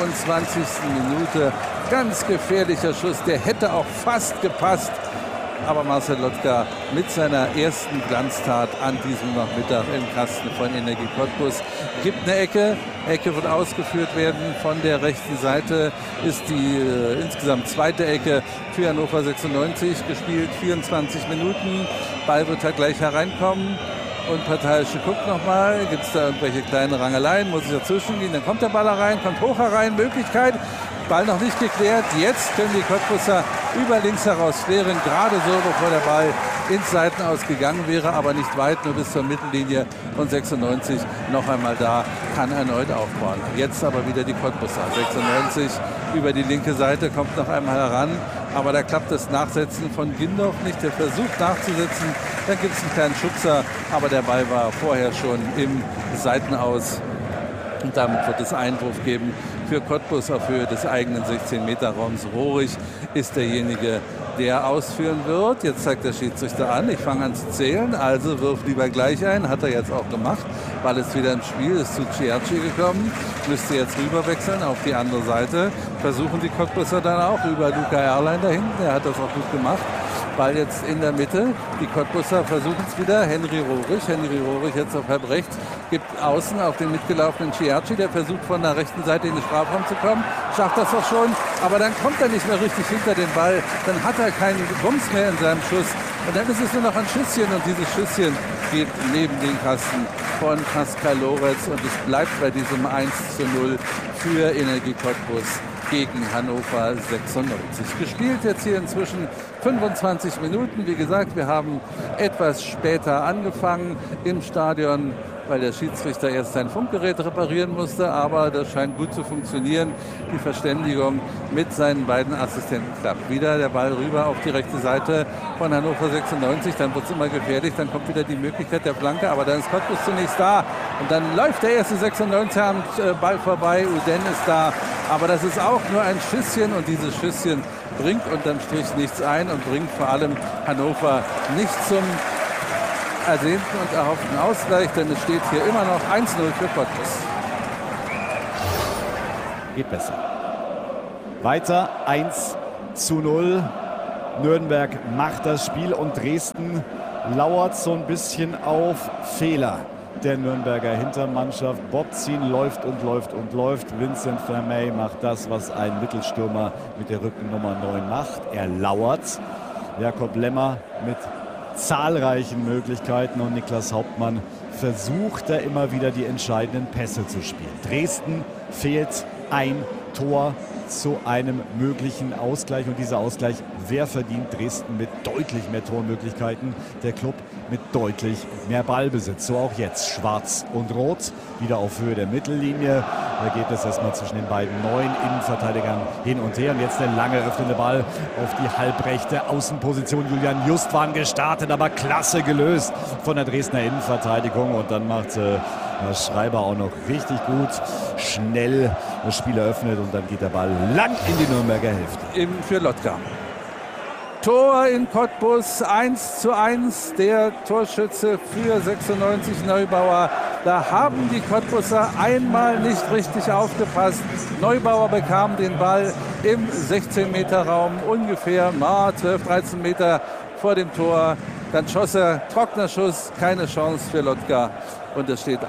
S2: 24. Minute. Ganz gefährlicher Schuss. Der hätte auch fast gepasst. Aber Marcel Lotka mit seiner ersten Glanztat an diesem Nachmittag im Kasten von Energie Cottbus gibt eine Ecke. Ecke wird ausgeführt werden von der rechten Seite. Ist die insgesamt zweite Ecke für Hannover 96 gespielt. 24 Minuten. Ball wird halt gleich hereinkommen. Und Parteiische guckt nochmal. Gibt es da irgendwelche kleine Rangeleien? Muss es dazwischen gehen? Dann kommt der Ball herein, kommt hoch herein. Möglichkeit. Ball noch nicht geklärt. Jetzt können die Cottbusser über links heraus klären. Gerade so, bevor der Ball ins Seitenaus gegangen wäre, aber nicht weit, nur bis zur Mittellinie. Und 96 noch einmal da, kann erneut aufbauen. Jetzt aber wieder die Cottbusser. 96 über die linke Seite, kommt noch einmal heran. Aber da klappt das Nachsetzen von Gindorf nicht. Der versucht nachzusetzen. Dann gibt es einen kleinen Schubser. Aber der Ball war vorher schon im Seitenaus. Und damit wird es Einwurf geben für Cottbus auf Höhe des eigenen 16-Meter-Raums. Rohrig ist derjenige, der ausführen wird. Jetzt zeigt der Schiedsrichter an, ich fange an zu zählen, also wirf lieber gleich ein. Hat er jetzt auch gemacht. Ball ist wieder im Spiel, ist zu Ciarci gekommen. Müsste jetzt rüberwechseln auf die andere Seite. Versuchen die Cottbusser dann auch über Luca Erlein da hinten. Der hat das auch gut gemacht. Ball jetzt in der Mitte. Die Cottbusser versuchen es wieder. Henry Rohrig jetzt auf halb rechts. Gibt außen auf den mitgelaufenen Ciarci. Der versucht von der rechten Seite in den Strafraum zu kommen. Schafft das auch schon. Aber dann kommt er nicht mehr richtig hinter den Ball. Dann hat er keinen Bums mehr in seinem Schuss. Und dann ist es nur noch ein Schüsschen. Und dieses Schüsschen geht neben den Kasten von Pascal Loretz. Und es bleibt bei diesem 1:0 für Energie Cottbus gegen Hannover 96. Gespielt jetzt hier inzwischen 25 Minuten. Wie gesagt, wir haben etwas später angefangen im Stadion, weil der Schiedsrichter erst sein Funkgerät reparieren musste, aber das scheint gut zu funktionieren. Die Verständigung mit seinen beiden Assistenten klappt. Wieder der Ball rüber auf die rechte Seite von Hannover 96, dann wird es immer gefährlich, dann kommt wieder die Möglichkeit der Flanke, aber dann ist Cottbus zunächst da und dann läuft der erste 96 am Ball vorbei, Uden ist da, aber das ist auch nur ein Schüsschen und dieses Schüsschen bringt unterm Strich nichts ein und bringt vor allem Hannover nicht zum ersehnten und erhofften Ausgleich, denn es steht hier immer noch 1-0 für Cottbus.
S1: Geht besser. Weiter 1-0. Nürnberg macht das Spiel und Dresden lauert so ein bisschen auf Fehler der Nürnberger Hintermannschaft. Bobzin läuft und läuft und läuft. Vincent Vermey macht das, was ein Mittelstürmer mit der Rückennummer 9 macht. Er lauert. Jakob Lemmer mit zahlreichen Möglichkeiten und Niklas Hauptmann versucht da immer wieder die entscheidenden Pässe zu spielen. Dresden fehlt ein Tor zu einem möglichen Ausgleich und dieser Ausgleich, wer verdient? Dresden mit deutlich mehr Tormöglichkeiten, der Klub mit deutlich mehr Ballbesitz. So auch jetzt Schwarz und Rot, wieder auf Höhe der Mittellinie. Da geht es erstmal zwischen den beiden neuen Innenverteidigern hin und her. Und jetzt der lange öffnende Ball auf die halbrechte Außenposition. Julian Justwan gestartet, aber klasse gelöst von der Dresdner Innenverteidigung. Und dann macht Schreiber auch noch richtig gut, schnell das Spiel eröffnet und dann geht der Ball lang in die Nürnberger Hälfte.
S2: Eben für Lotka. Tor in Cottbus, 1:1, der Torschütze für 96 Neubauer. Da haben die Cottbusser einmal nicht richtig aufgepasst. Neubauer bekam den Ball im 16-Meter-Raum, ungefähr 12, 13 Meter vor dem Tor. Dann schoss er, trockener Schuss, keine Chance für Lotka. Und es steht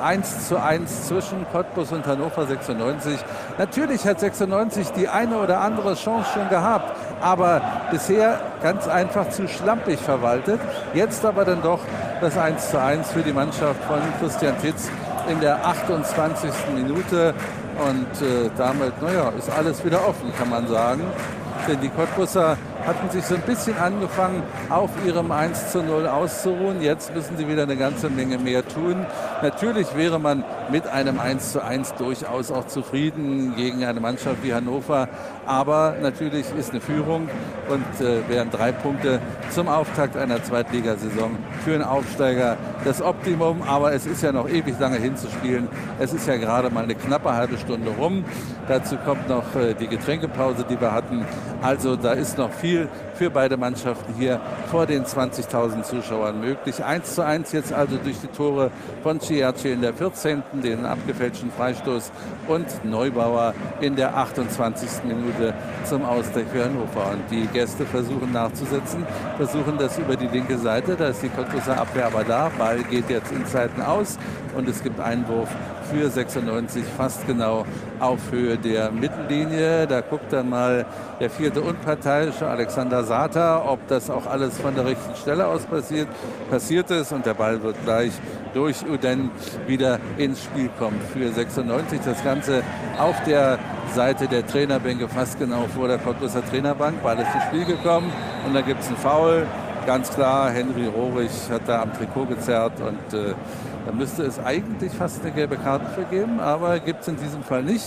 S2: 1:1 zwischen Cottbus und Hannover 96. Natürlich hat 96 die eine oder andere Chance schon gehabt, aber bisher ganz einfach zu schlampig verwaltet. Jetzt aber dann doch das 1:1 für die Mannschaft von Christian Titz in der 28. Minute. Und damit, ist alles wieder offen, kann man sagen. Denn die Cottbusser hatten sich so ein bisschen angefangen, auf ihrem 1:0 auszuruhen. Jetzt müssen sie wieder eine ganze Menge mehr tun. Natürlich wäre man mit einem 1:1 durchaus auch zufrieden gegen eine Mannschaft wie Hannover. Aber natürlich ist eine Führung und wären 3 Punkte zum Auftakt einer Zweitligasaison für einen Aufsteiger das Optimum. Aber es ist ja noch ewig lange hinzuspielen. Es ist ja gerade mal eine knappe halbe Stunde rum. Dazu kommt noch die Getränkepause, die wir hatten. Also da ist noch viel für beide Mannschaften hier vor den 20.000 Zuschauern möglich. 1:1 jetzt also durch die Tore von Ciacci in der 14., den abgefälschten Freistoß, und Neubauer in der 28. Minute zum Ausgleich für Hannover. Und die Gäste versuchen nachzusetzen, versuchen das über die linke Seite. Da ist die Cottbuser Abwehr aber da. Ball geht jetzt in Zeiten aus und es gibt Einwurf für 96, fast genau auf Höhe der Mittellinie. Da guckt dann mal der vierte Unparteiische, Alexander Sata, ob das auch alles von der richtigen Stelle aus passiert ist. Und der Ball wird gleich durch Uden wieder ins Spiel kommen für 96. Das Ganze auf der Seite der Trainerbänke, fast genau vor der Cottbuser Trainerbank. Ball ist ins Spiel gekommen und dann gibt es einen Foul. Ganz klar, Henry Rohrig hat da am Trikot gezerrt und da müsste es eigentlich fast eine gelbe Karte für geben, aber gibt es in diesem Fall nicht.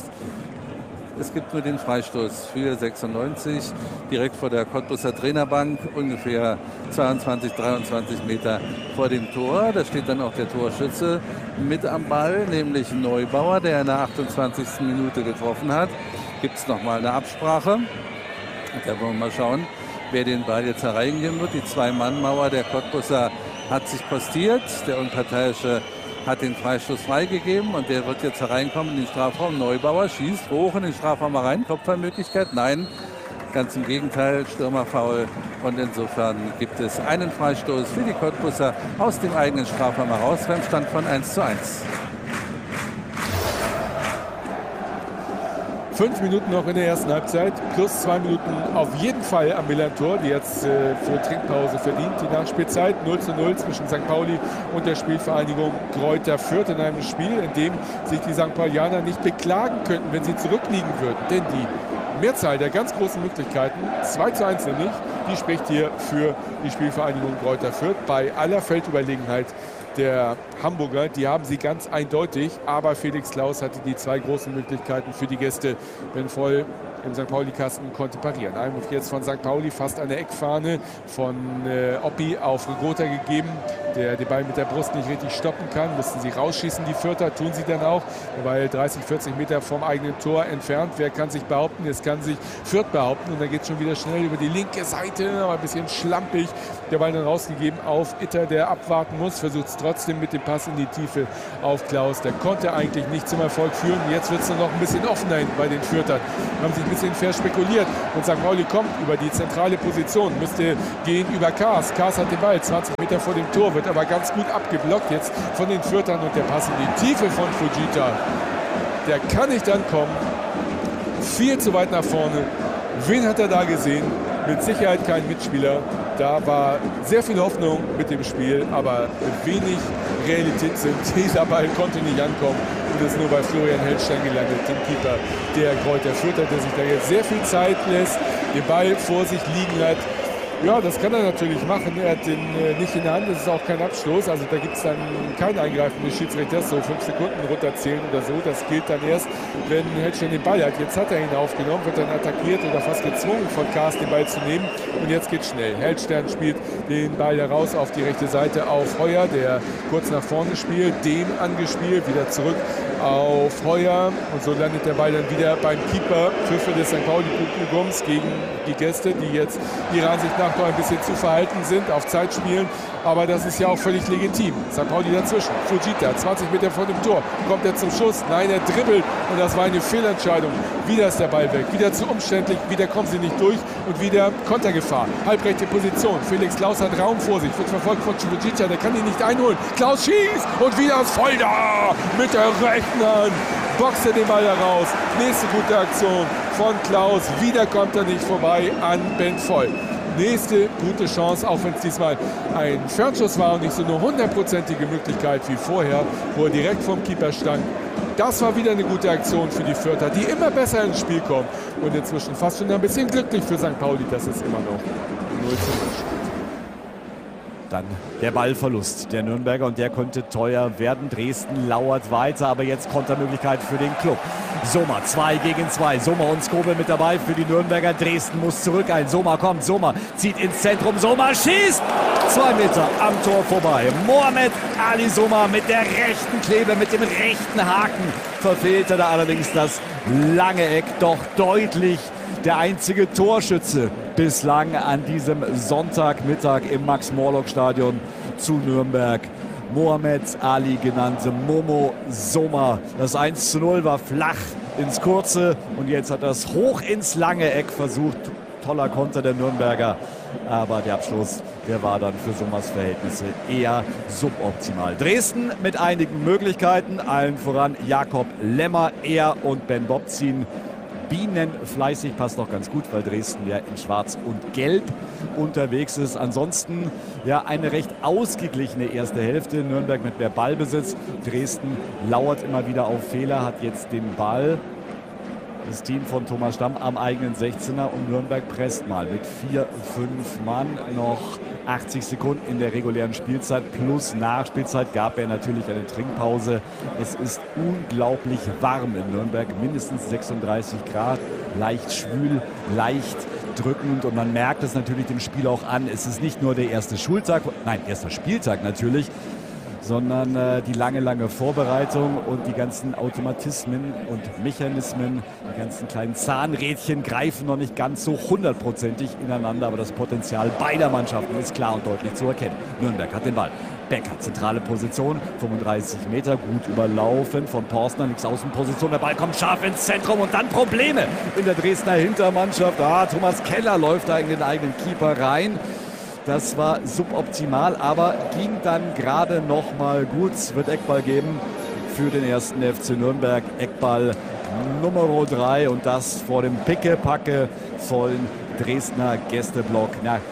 S2: Es gibt nur den Freistoß für 96, direkt vor der Cottbuser Trainerbank, ungefähr 22, 23 Meter vor dem Tor. Da steht dann auch der Torschütze mit am Ball, nämlich Neubauer, der in der 28. Minute getroffen hat. Gibt es nochmal eine Absprache. Da wollen wir mal schauen, wer den Ball jetzt hereingehen wird. Die Zwei-Mann-Mauer der Cottbuser hat sich postiert. Der Unparteiische hat den Freistoß freigegeben und der wird jetzt hereinkommen in den Strafraum. Neubauer schießt hoch in den Strafraum rein. Kopfballmöglichkeit? Nein, ganz im Gegenteil, Stürmerfoul. Und insofern gibt es einen Freistoß für die Cottbuser aus dem eigenen Strafraum heraus beim Stand von 1:1.
S3: 5 Minuten noch in der ersten Halbzeit, plus 2 Minuten auf jeden Fall am Millantor, die jetzt für Trinkpause verdient. Die Nachspielzeit 0:0 zwischen St. Pauli und der Spielvereinigung Greuther Fürth in einem Spiel, in dem sich die St. Paulianer nicht beklagen könnten, wenn sie zurückliegen würden. Denn die Mehrzahl der ganz großen Möglichkeiten, 2:1 nämlich, die spricht hier für die Spielvereinigung Greuther Fürth. Bei aller Feldüberlegenheit der Hamburger, die haben sie ganz eindeutig, aber Felix Klaus hatte die 2 großen Möglichkeiten für die Gäste. Ben Voll im St. Pauli-Kasten konnte parieren. Einwurf jetzt von St. Pauli, fast eine Eckfahne von Oppi auf Rigota gegeben, der den Ball mit der Brust nicht richtig stoppen kann. Mussten sie rausschießen, die Fürther, tun sie dann auch, weil 30, 40 Meter vom eigenen Tor entfernt. Wer kann sich behaupten? Es kann sich Fürth behaupten und dann geht es schon wieder schnell über die linke Seite, aber ein bisschen schlampig. Der Ball dann rausgegeben auf Itter, der abwarten muss, versucht es trotzdem mit dem Pass in die Tiefe auf Klaus. Der konnte eigentlich nicht zum Erfolg führen. Jetzt wird es noch ein bisschen offener bei den Fürthern. Haben sich ein bisschen verspekuliert und St. Pauli kommt über die zentrale Position, müsste gehen über Kaas. Kaas hat den Ball 20 Meter vor dem Tor, wird aber ganz gut abgeblockt jetzt von den Fürthern und der Pass in die Tiefe von Fujita. Der kann nicht ankommen. Viel zu weit nach vorne. Wen hat er da gesehen? Mit Sicherheit kein Mitspieler. Da war sehr viel Hoffnung mit dem Spiel, aber wenig Realität sind. Dieser Ball konnte nicht ankommen und ist nur bei Florian Heldstein gelandet, dem Keeper der Greuther Fürther, der sich da jetzt sehr viel Zeit lässt, den Ball vor sich liegen hat. Ja, das kann er natürlich machen. Er hat den nicht in der Hand, das ist auch kein Abstoß. Also da gibt es dann kein Eingreifen des Schiedsrichters, so 5 Sekunden runterzählen oder so. Das gilt dann erst, wenn Heldstein den Ball hat. Jetzt hat er ihn aufgenommen, wird dann attackiert oder fast gezwungen von Kaas den Ball zu nehmen. Und jetzt geht's schnell. Heldstein spielt den Ball heraus auf die rechte Seite auf Heuer, der kurz nach vorne spielt, dem angespielt, wieder zurück auf Heuer. Und so landet der Ball dann wieder beim Keeper. Pfiffe des St. Pauli-Publikums gegen die Gäste, die jetzt ihrer Ansicht nach noch ein bisschen zu verhalten sind, auf Zeit spielen. Aber das ist ja auch völlig legitim. St. Pauli dazwischen. Fujita, 20 Meter vor dem Tor. Kommt er zum Schuss? Nein, er dribbelt. Und das war eine Fehlentscheidung. Wieder ist der Ball weg. Wieder zu umständlich. Wieder kommen sie nicht durch. Und wieder Kontergefahr. Halbrechte Position. Felix Klaus hat Raum vor sich. Wird verfolgt von Fujita. Der kann ihn nicht einholen. Klaus schießt. Und wieder ist voll da. Mit der rechten Hand. Boxt er den Ball heraus. Nächste gute Aktion von Klaus. Wieder kommt er nicht vorbei an Ben Voll. Nächste gute Chance, auch wenn es diesmal ein Fernschuss war und nicht so eine 100%ige Möglichkeit wie vorher, wo er direkt vom Keeper stand. Das war wieder eine gute Aktion für die Fürther, die immer besser ins Spiel kommen. Und inzwischen fast schon ein bisschen glücklich für St. Pauli, dass es immer noch 0:0 steht.
S1: Dann der Ballverlust der Nürnberger und der könnte teuer werden. Dresden lauert weiter, aber jetzt Kontermöglichkeit für den Club. Sommer 2 gegen 2. Sommer und Skobel mit dabei für die Nürnberger. Dresden muss zurück ein. Sommer kommt, Sommer zieht ins Zentrum. Sommer schießt 2 Meter am Tor vorbei. Mohamed Ali Sommer mit der rechten Klebe, mit dem rechten Haken verfehlte da allerdings das lange Eck, doch deutlich der einzige Torschütze bislang an diesem Sonntagmittag im Max-Morlock-Stadion zu Nürnberg. Mohamed Ali, genannte Momo Sommer. Das 1:0 war flach ins Kurze und jetzt hat das hoch ins lange Eck versucht. Toller Konter der Nürnberger, aber der Abschluss, der war dann für Sommers Verhältnisse eher suboptimal. Dresden mit einigen Möglichkeiten, allen voran Jakob Lemmer, er und Ben Bobzin. Bienen fleißig, passt noch ganz gut, weil Dresden ja in Schwarz und Gelb unterwegs ist. Ansonsten ja eine recht ausgeglichene erste Hälfte. Nürnberg mit mehr Ballbesitz. Dresden lauert immer wieder auf Fehler, hat jetzt den Ball. Das Team von Thomas Stamm am eigenen 16er und Nürnberg presst mal mit 4, 5 Mann. Noch 80 Sekunden in der regulären Spielzeit plus Nachspielzeit gab er natürlich eine Trinkpause. Es ist unglaublich warm in Nürnberg, mindestens 36 Grad, leicht schwül, leicht drückend und man merkt es natürlich dem Spiel auch an. Es ist nicht nur der erste erster Spieltag natürlich, sondern die lange Vorbereitung und die ganzen Automatismen und Mechanismen, die ganzen kleinen Zahnrädchen greifen noch nicht ganz so 100%ig ineinander, aber das Potenzial beider Mannschaften ist klar und deutlich zu erkennen. Nürnberg hat den Ball. Becker, zentrale Position, 35 Meter, gut überlaufen von Porstner, Linksaußenposition, der Ball kommt scharf ins Zentrum und dann Probleme in der Dresdner Hintermannschaft. Thomas Keller läuft da in den eigenen Keeper rein. Das war suboptimal, aber ging dann gerade noch mal gut. Es wird Eckball geben für den ersten FC Nürnberg. Eckball Nummer 3 und das vor dem pickepacke vollen Dresdner Gästeblock.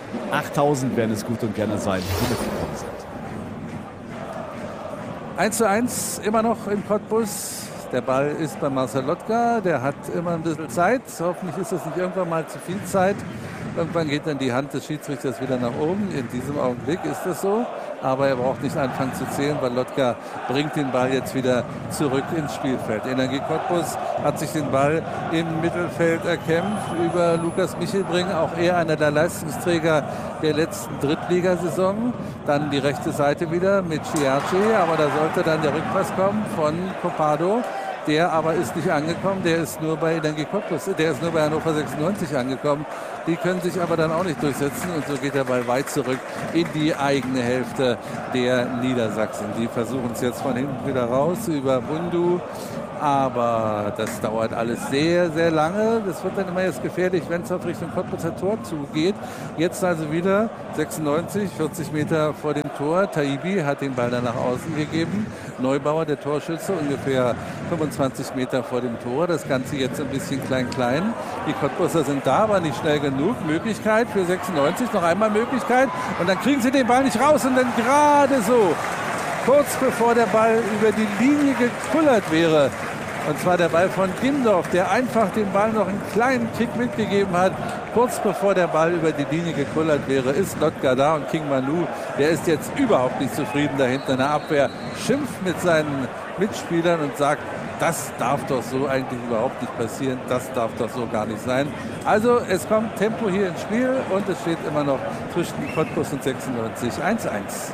S1: 8000 werden es gut und gerne sein, die mitgekommen sind.
S2: 1:1 immer noch in Cottbus. Der Ball ist bei Marcel Lotka, der hat immer ein bisschen Zeit. Hoffentlich ist das nicht irgendwann mal zu viel Zeit. Irgendwann geht dann die Hand des Schiedsrichters wieder nach oben. In diesem Augenblick ist das so. Aber er braucht nicht anfangen zu zählen, weil Lotka bringt den Ball jetzt wieder zurück ins Spielfeld. Energie Cottbus hat sich den Ball im Mittelfeld erkämpft über Lukas Michelbring. Auch er einer der Leistungsträger der letzten Drittligasaison. Dann die rechte Seite wieder mit Chiaci. Aber da sollte dann der Rückpass kommen von Copado. Der aber ist nicht angekommen, der ist nur bei Energie Cottbus, der ist nur bei Hannover 96 angekommen. Die können sich aber dann auch nicht durchsetzen und so geht der Ball weit zurück in die eigene Hälfte der Niedersachsen. Die versuchen es jetzt von hinten wieder raus über Bundu, aber das dauert alles sehr, sehr lange. Das wird dann immer jetzt gefährlich, wenn es auf Richtung Cottbuser Tor zugeht. Jetzt also wieder 96, 40 Meter vor dem Tor. Taibi hat den Ball dann nach außen gegeben. Neubauer, der Torschütze, ungefähr 25 Meter vor dem Tor. Das Ganze jetzt ein bisschen klein-klein. Die Cottbuser sind da, aber nicht schnell genug. Möglichkeit für 96, noch einmal Möglichkeit. Und dann kriegen sie den Ball nicht raus. Und dann gerade so, kurz bevor der Ball über die Linie gekullert wäre, und zwar der Ball von Gimdorf, der einfach den Ball noch einen kleinen Kick mitgegeben hat. Kurz bevor der Ball über die Linie gekullert wäre, ist Lotka da und King Manu, der ist jetzt überhaupt nicht zufrieden da hinten in der Abwehr, schimpft mit seinen Mitspielern und sagt, das darf doch so eigentlich überhaupt nicht passieren, das darf doch so gar nicht sein. Also es kommt Tempo hier ins Spiel und es steht immer noch zwischen Cottbus und 96 1:1.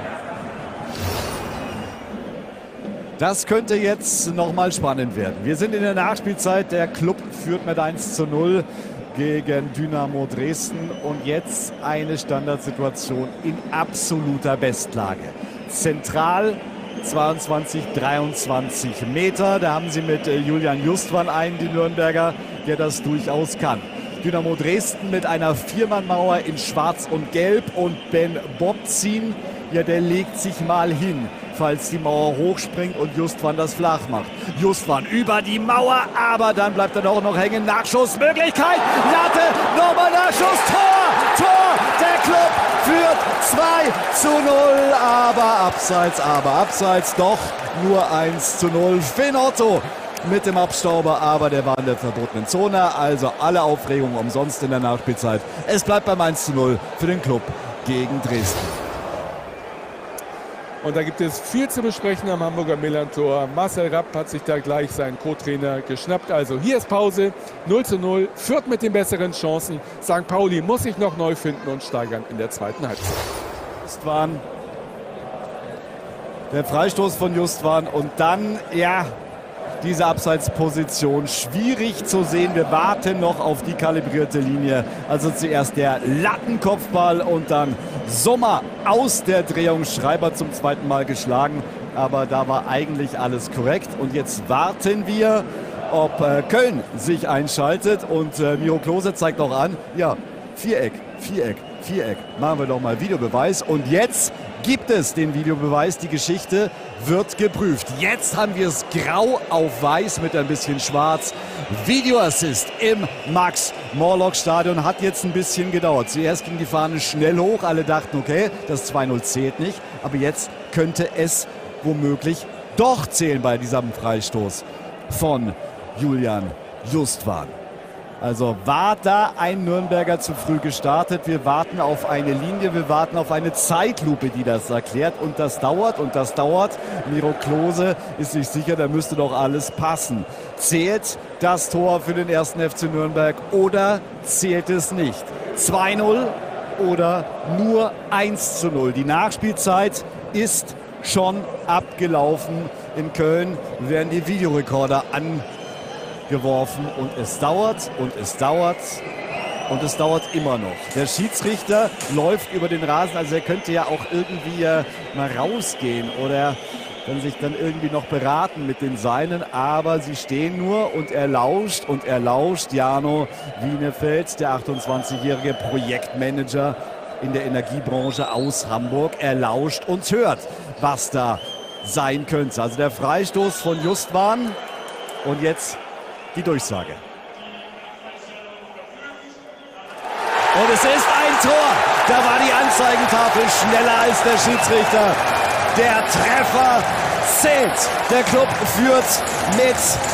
S1: Das könnte jetzt nochmal spannend werden. Wir sind in der Nachspielzeit. Der Klub führt mit 1:0 gegen Dynamo Dresden. Und jetzt eine Standardsituation in absoluter Bestlage. Zentral 22, 23 Meter. Da haben sie mit Julian Justwan einen, die Nürnberger, der das durchaus kann. Dynamo Dresden mit einer Viermannmauer in Schwarz und Gelb. Und Ben Bobzin, ja, der legt sich mal hin, falls die Mauer hochspringt und Justwan das flach macht. Justwan über die Mauer, aber dann bleibt er auch noch hängen. Nachschussmöglichkeit, Latte, nochmal Nachschuss, Tor! Der Klub führt 2:0, aber abseits, doch nur 1:0. Finn Otto mit dem Abstauber, aber der war in der verbotenen Zone. Also alle Aufregung umsonst in der Nachspielzeit. Es bleibt beim 1:0 für den Klub gegen Dresden.
S3: Und da gibt es viel zu besprechen am Hamburger Millern-Tor. Marcel Rapp hat sich da gleich seinen Co-Trainer geschnappt. Also hier ist Pause, 0:0, Fürth mit den besseren Chancen. St. Pauli muss sich noch neu finden und steigern in der zweiten Halbzeit.
S1: Justwan, der Freistoß von Justwan und dann, ja, diese Abseitsposition schwierig zu sehen. Wir warten noch auf die kalibrierte Linie. Also zuerst der Lattenkopfball und dann Sommer aus der Drehung. Schreiber zum zweiten Mal geschlagen. Aber da war eigentlich alles korrekt. Und jetzt warten wir, ob Köln sich einschaltet. Und Miro Klose zeigt auch an, ja, Viereck. Machen wir doch mal Videobeweis. Und jetzt gibt es den Videobeweis. Die Geschichte wird geprüft. Jetzt haben wir es grau auf weiß mit ein bisschen schwarz. Videoassist im Max-Morlock-Stadion hat jetzt ein bisschen gedauert. Zuerst ging die Fahne schnell hoch. Alle dachten, okay, das 2:0 zählt nicht. Aber jetzt könnte es womöglich doch zählen bei diesem Freistoß von Julian Justwan. Also war da ein Nürnberger zu früh gestartet. Wir warten auf eine Linie, wir warten auf eine Zeitlupe, die das erklärt. Und das dauert. Miro Klose ist sich sicher, da müsste doch alles passen. Zählt das Tor für den 1. FC Nürnberg oder zählt es nicht? 2:0 oder nur 1:0? Die Nachspielzeit ist schon abgelaufen. In Köln werden die Videorekorder geworfen und es dauert immer noch. Der Schiedsrichter läuft über den Rasen, also er könnte ja auch irgendwie mal rausgehen oder dann sich dann irgendwie noch beraten mit den Seinen, aber sie stehen nur und er lauscht. Jano Wienefeld, der 28-jährige Projektmanager in der Energiebranche aus Hamburg, er lauscht und hört, was da sein könnte. Also der Freistoß von Justwan und jetzt die Durchsage. Und es ist ein Tor. Da war die Anzeigentafel schneller als der Schiedsrichter. Der Treffer zählt. Der Klub führt mit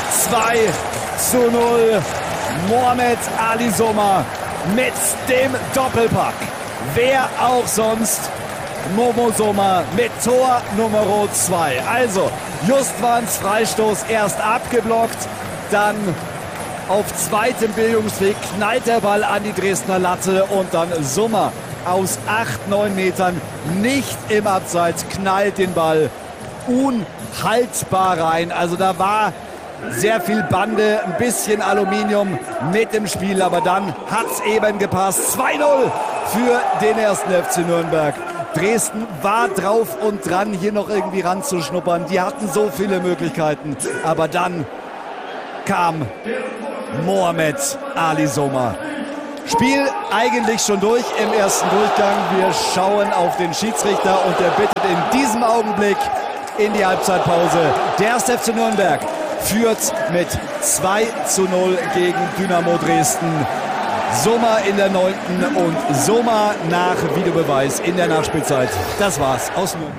S1: 2:0. Mohamed Ali Soma mit dem Doppelpack. Wer auch sonst. Momo Soma mit Tor Nummer 2. Also Justwans Freistoß erst abgeblockt, dann auf zweitem Bildungsweg knallt der Ball an die Dresdner Latte und dann Soma aus 8-9 Metern nicht im Abseits, knallt den Ball unhaltbar rein. Also da war sehr viel Bande, ein bisschen Aluminium mit im Spiel, aber dann hat es eben gepasst. 2:0 für den 1. FC Nürnberg. Dresden war drauf und dran, hier noch irgendwie ranzuschnuppern. Die hatten so viele Möglichkeiten, aber dann kam Mohamed Ali Soma. Spiel eigentlich schon durch im ersten Durchgang. Wir schauen auf den Schiedsrichter und der bittet in diesem Augenblick in die Halbzeitpause. Der 1. FC Nürnberg führt mit 2:0 gegen Dynamo Dresden. Soma in der 9. und Soma nach Videobeweis in der Nachspielzeit. Das war's aus Nürnberg.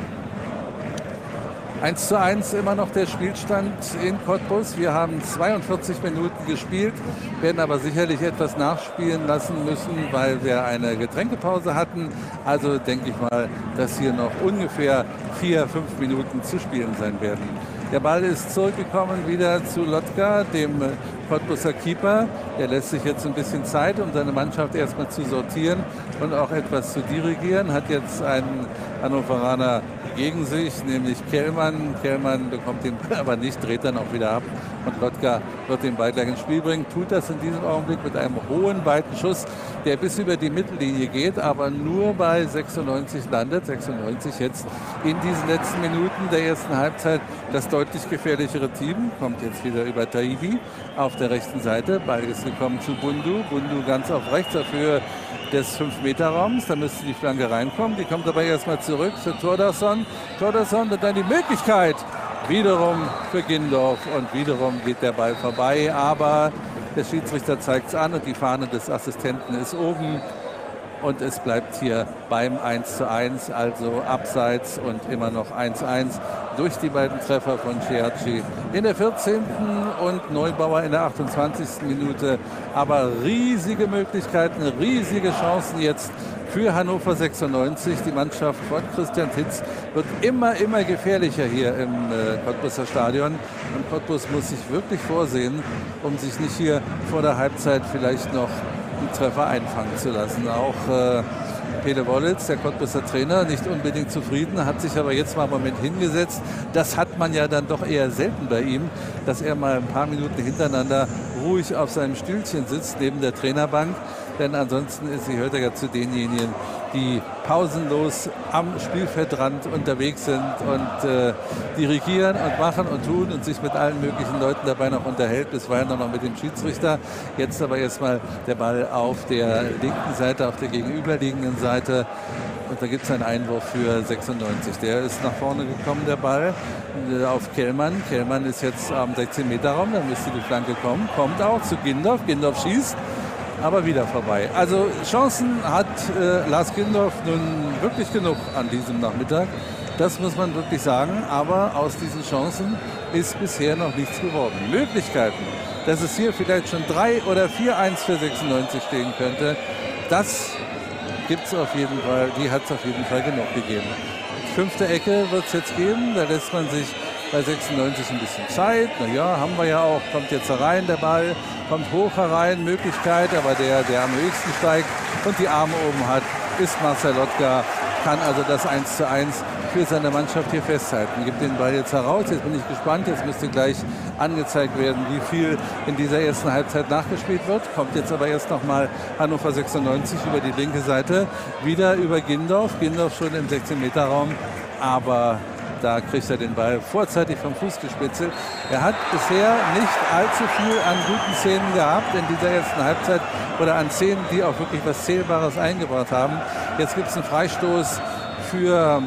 S2: 1:1 immer noch der Spielstand in Cottbus. Wir haben 42 Minuten gespielt, werden aber sicherlich etwas nachspielen lassen müssen, weil wir eine Getränkepause hatten. Also denke ich mal, dass hier noch ungefähr 4-5 Minuten zu spielen sein werden. Der Ball ist zurückgekommen wieder zu Lotka, dem Cottbuser Keeper. Er lässt sich jetzt ein bisschen Zeit, um seine Mannschaft erstmal zu sortieren und auch etwas zu dirigieren. Hat jetzt einen Hannoveraner gegen sich, nämlich Kellmann. Kellmann bekommt den Ball aber nicht, dreht dann auch wieder ab. Und Lotka wird den Ball gleich ins Spiel bringen. Tut das in diesem Augenblick mit einem hohen, weiten Schuss, der bis über die Mittellinie geht, aber nur bei 96 landet. 96 jetzt in diesen letzten Minuten der ersten Halbzeit das deutlich gefährlichere Team. Kommt jetzt wieder über Taibi auf der rechten Seite. Ball ist gekommen zu Bundu. Bundu ganz auf rechts auf Höhe des 5-Meter-Raums. Da müsste die Flanke reinkommen. Die kommt aber erstmal zurück zu Thordarson. Thordarson hat dann die Möglichkeit wiederum für Gindorf und wiederum geht der Ball vorbei. Aber der Schiedsrichter zeigt es an und die Fahne des Assistenten ist oben. Und es bleibt hier beim 1:1, also abseits und immer noch 1:1 durch die beiden Treffer von Ciacci in der 14. und Neubauer in der 28. Minute. Aber riesige Möglichkeiten, riesige Chancen jetzt für Hannover 96. Die Mannschaft von Christian Titz wird immer gefährlicher hier im Cottbuser Stadion. Und Cottbus muss sich wirklich vorsehen, um sich nicht hier vor der Halbzeit vielleicht noch einen Treffer einfangen zu lassen. Auch Pele Wollitz, der Cottbuser Trainer, nicht unbedingt zufrieden, hat sich aber jetzt mal einen Moment hingesetzt. Das hat man ja dann doch eher selten bei ihm, dass er mal ein paar Minuten hintereinander ruhig auf seinem Stühlchen sitzt, neben der Trainerbank. Denn ansonsten gehört er ja zu denjenigen, die pausenlos am Spielfeldrand unterwegs sind und dirigieren und machen und tun und sich mit allen möglichen Leuten dabei noch unterhält. Das war ja noch mit dem Schiedsrichter. Jetzt aber erstmal der Ball auf der linken Seite, auf der gegenüberliegenden Seite. Und da gibt es einen Einwurf für 96. Der ist nach vorne gekommen, der Ball, auf Kellmann. Kellmann ist jetzt am 16-Meter-Raum, dann müsste die Flanke kommen. Kommt auch zu Gindorf. Gindorf schießt. Aber wieder vorbei. Also Chancen hat Lars Gindorf nun wirklich genug an diesem Nachmittag. Das muss man wirklich sagen. Aber aus diesen Chancen ist bisher noch nichts geworden. Möglichkeiten, dass es hier vielleicht schon 3 oder 4-1 für 96 stehen könnte, das gibt es auf jeden Fall. Die hat es auf jeden Fall genug gegeben. 5. Ecke wird es jetzt geben. Da lässt man sich bei 96 ein bisschen Zeit. Naja, haben wir ja auch. Kommt jetzt herein der Ball. Kommt hoch herein, Möglichkeit, aber der am höchsten steigt und die Arme oben hat, ist Marcel Lotka, kann also das 1:1 für seine Mannschaft hier festhalten. Gibt den Ball jetzt heraus, jetzt bin ich gespannt, jetzt müsste gleich angezeigt werden, wie viel in dieser ersten Halbzeit nachgespielt wird. Kommt jetzt aber erst nochmal Hannover 96 über die linke Seite, wieder über Gindorf, Gindorf schon im 16-Meter-Raum, aber da kriegt er den Ball vorzeitig vom Fuß gespitzelt. Er hat bisher nicht allzu viel an guten Szenen gehabt in dieser ersten Halbzeit oder an Szenen, die auch wirklich was Zählbares eingebracht haben. Jetzt gibt es einen Freistoß für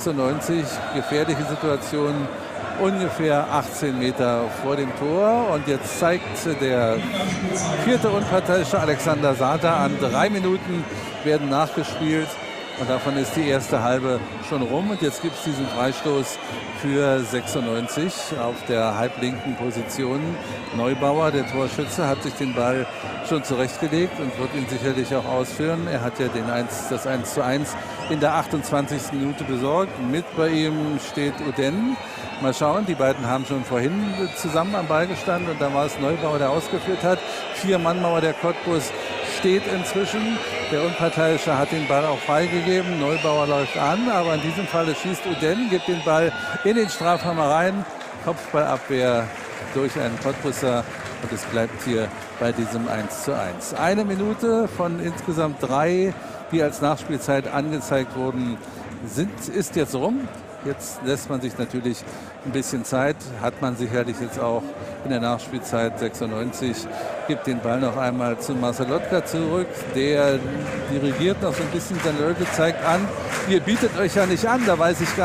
S2: 96. Gefährliche Situation ungefähr 18 Meter vor dem Tor. Und jetzt zeigt der 4. Unparteiische Alexander Sata an. 3 Minuten werden nachgespielt. Und davon ist die erste Halbe schon rum. Und jetzt gibt es diesen Freistoß für 96 auf der halblinken Position. Neubauer, der Torschütze, hat sich den Ball schon zurechtgelegt und wird ihn sicherlich auch ausführen. Er hat ja das 1:1 in der 28. Minute besorgt. Mit bei ihm steht Uden. Mal schauen, die beiden haben schon vorhin zusammen am Ball gestanden und da war es Neubauer, der ausgeführt hat. 4-Mann-Mauer der Cottbus steht inzwischen. Der Unparteiische hat den Ball auch freigegeben. Neubauer läuft an, aber in diesem Fall schießt Uden, gibt den Ball in den Strafraum rein. Kopfballabwehr durch einen Cottbusser und es bleibt hier bei diesem 1:1. 1 Minute von insgesamt 3, die als Nachspielzeit angezeigt wurden, ist jetzt rum. Jetzt lässt man sich natürlich ein bisschen Zeit, hat man sicherlich jetzt auch in der Nachspielzeit. 96 gibt den Ball noch einmal zu Marcel Lotka zurück. Der dirigiert noch so ein bisschen seine Leute, zeigt an, ihr bietet euch ja nicht an, da weiß ich gar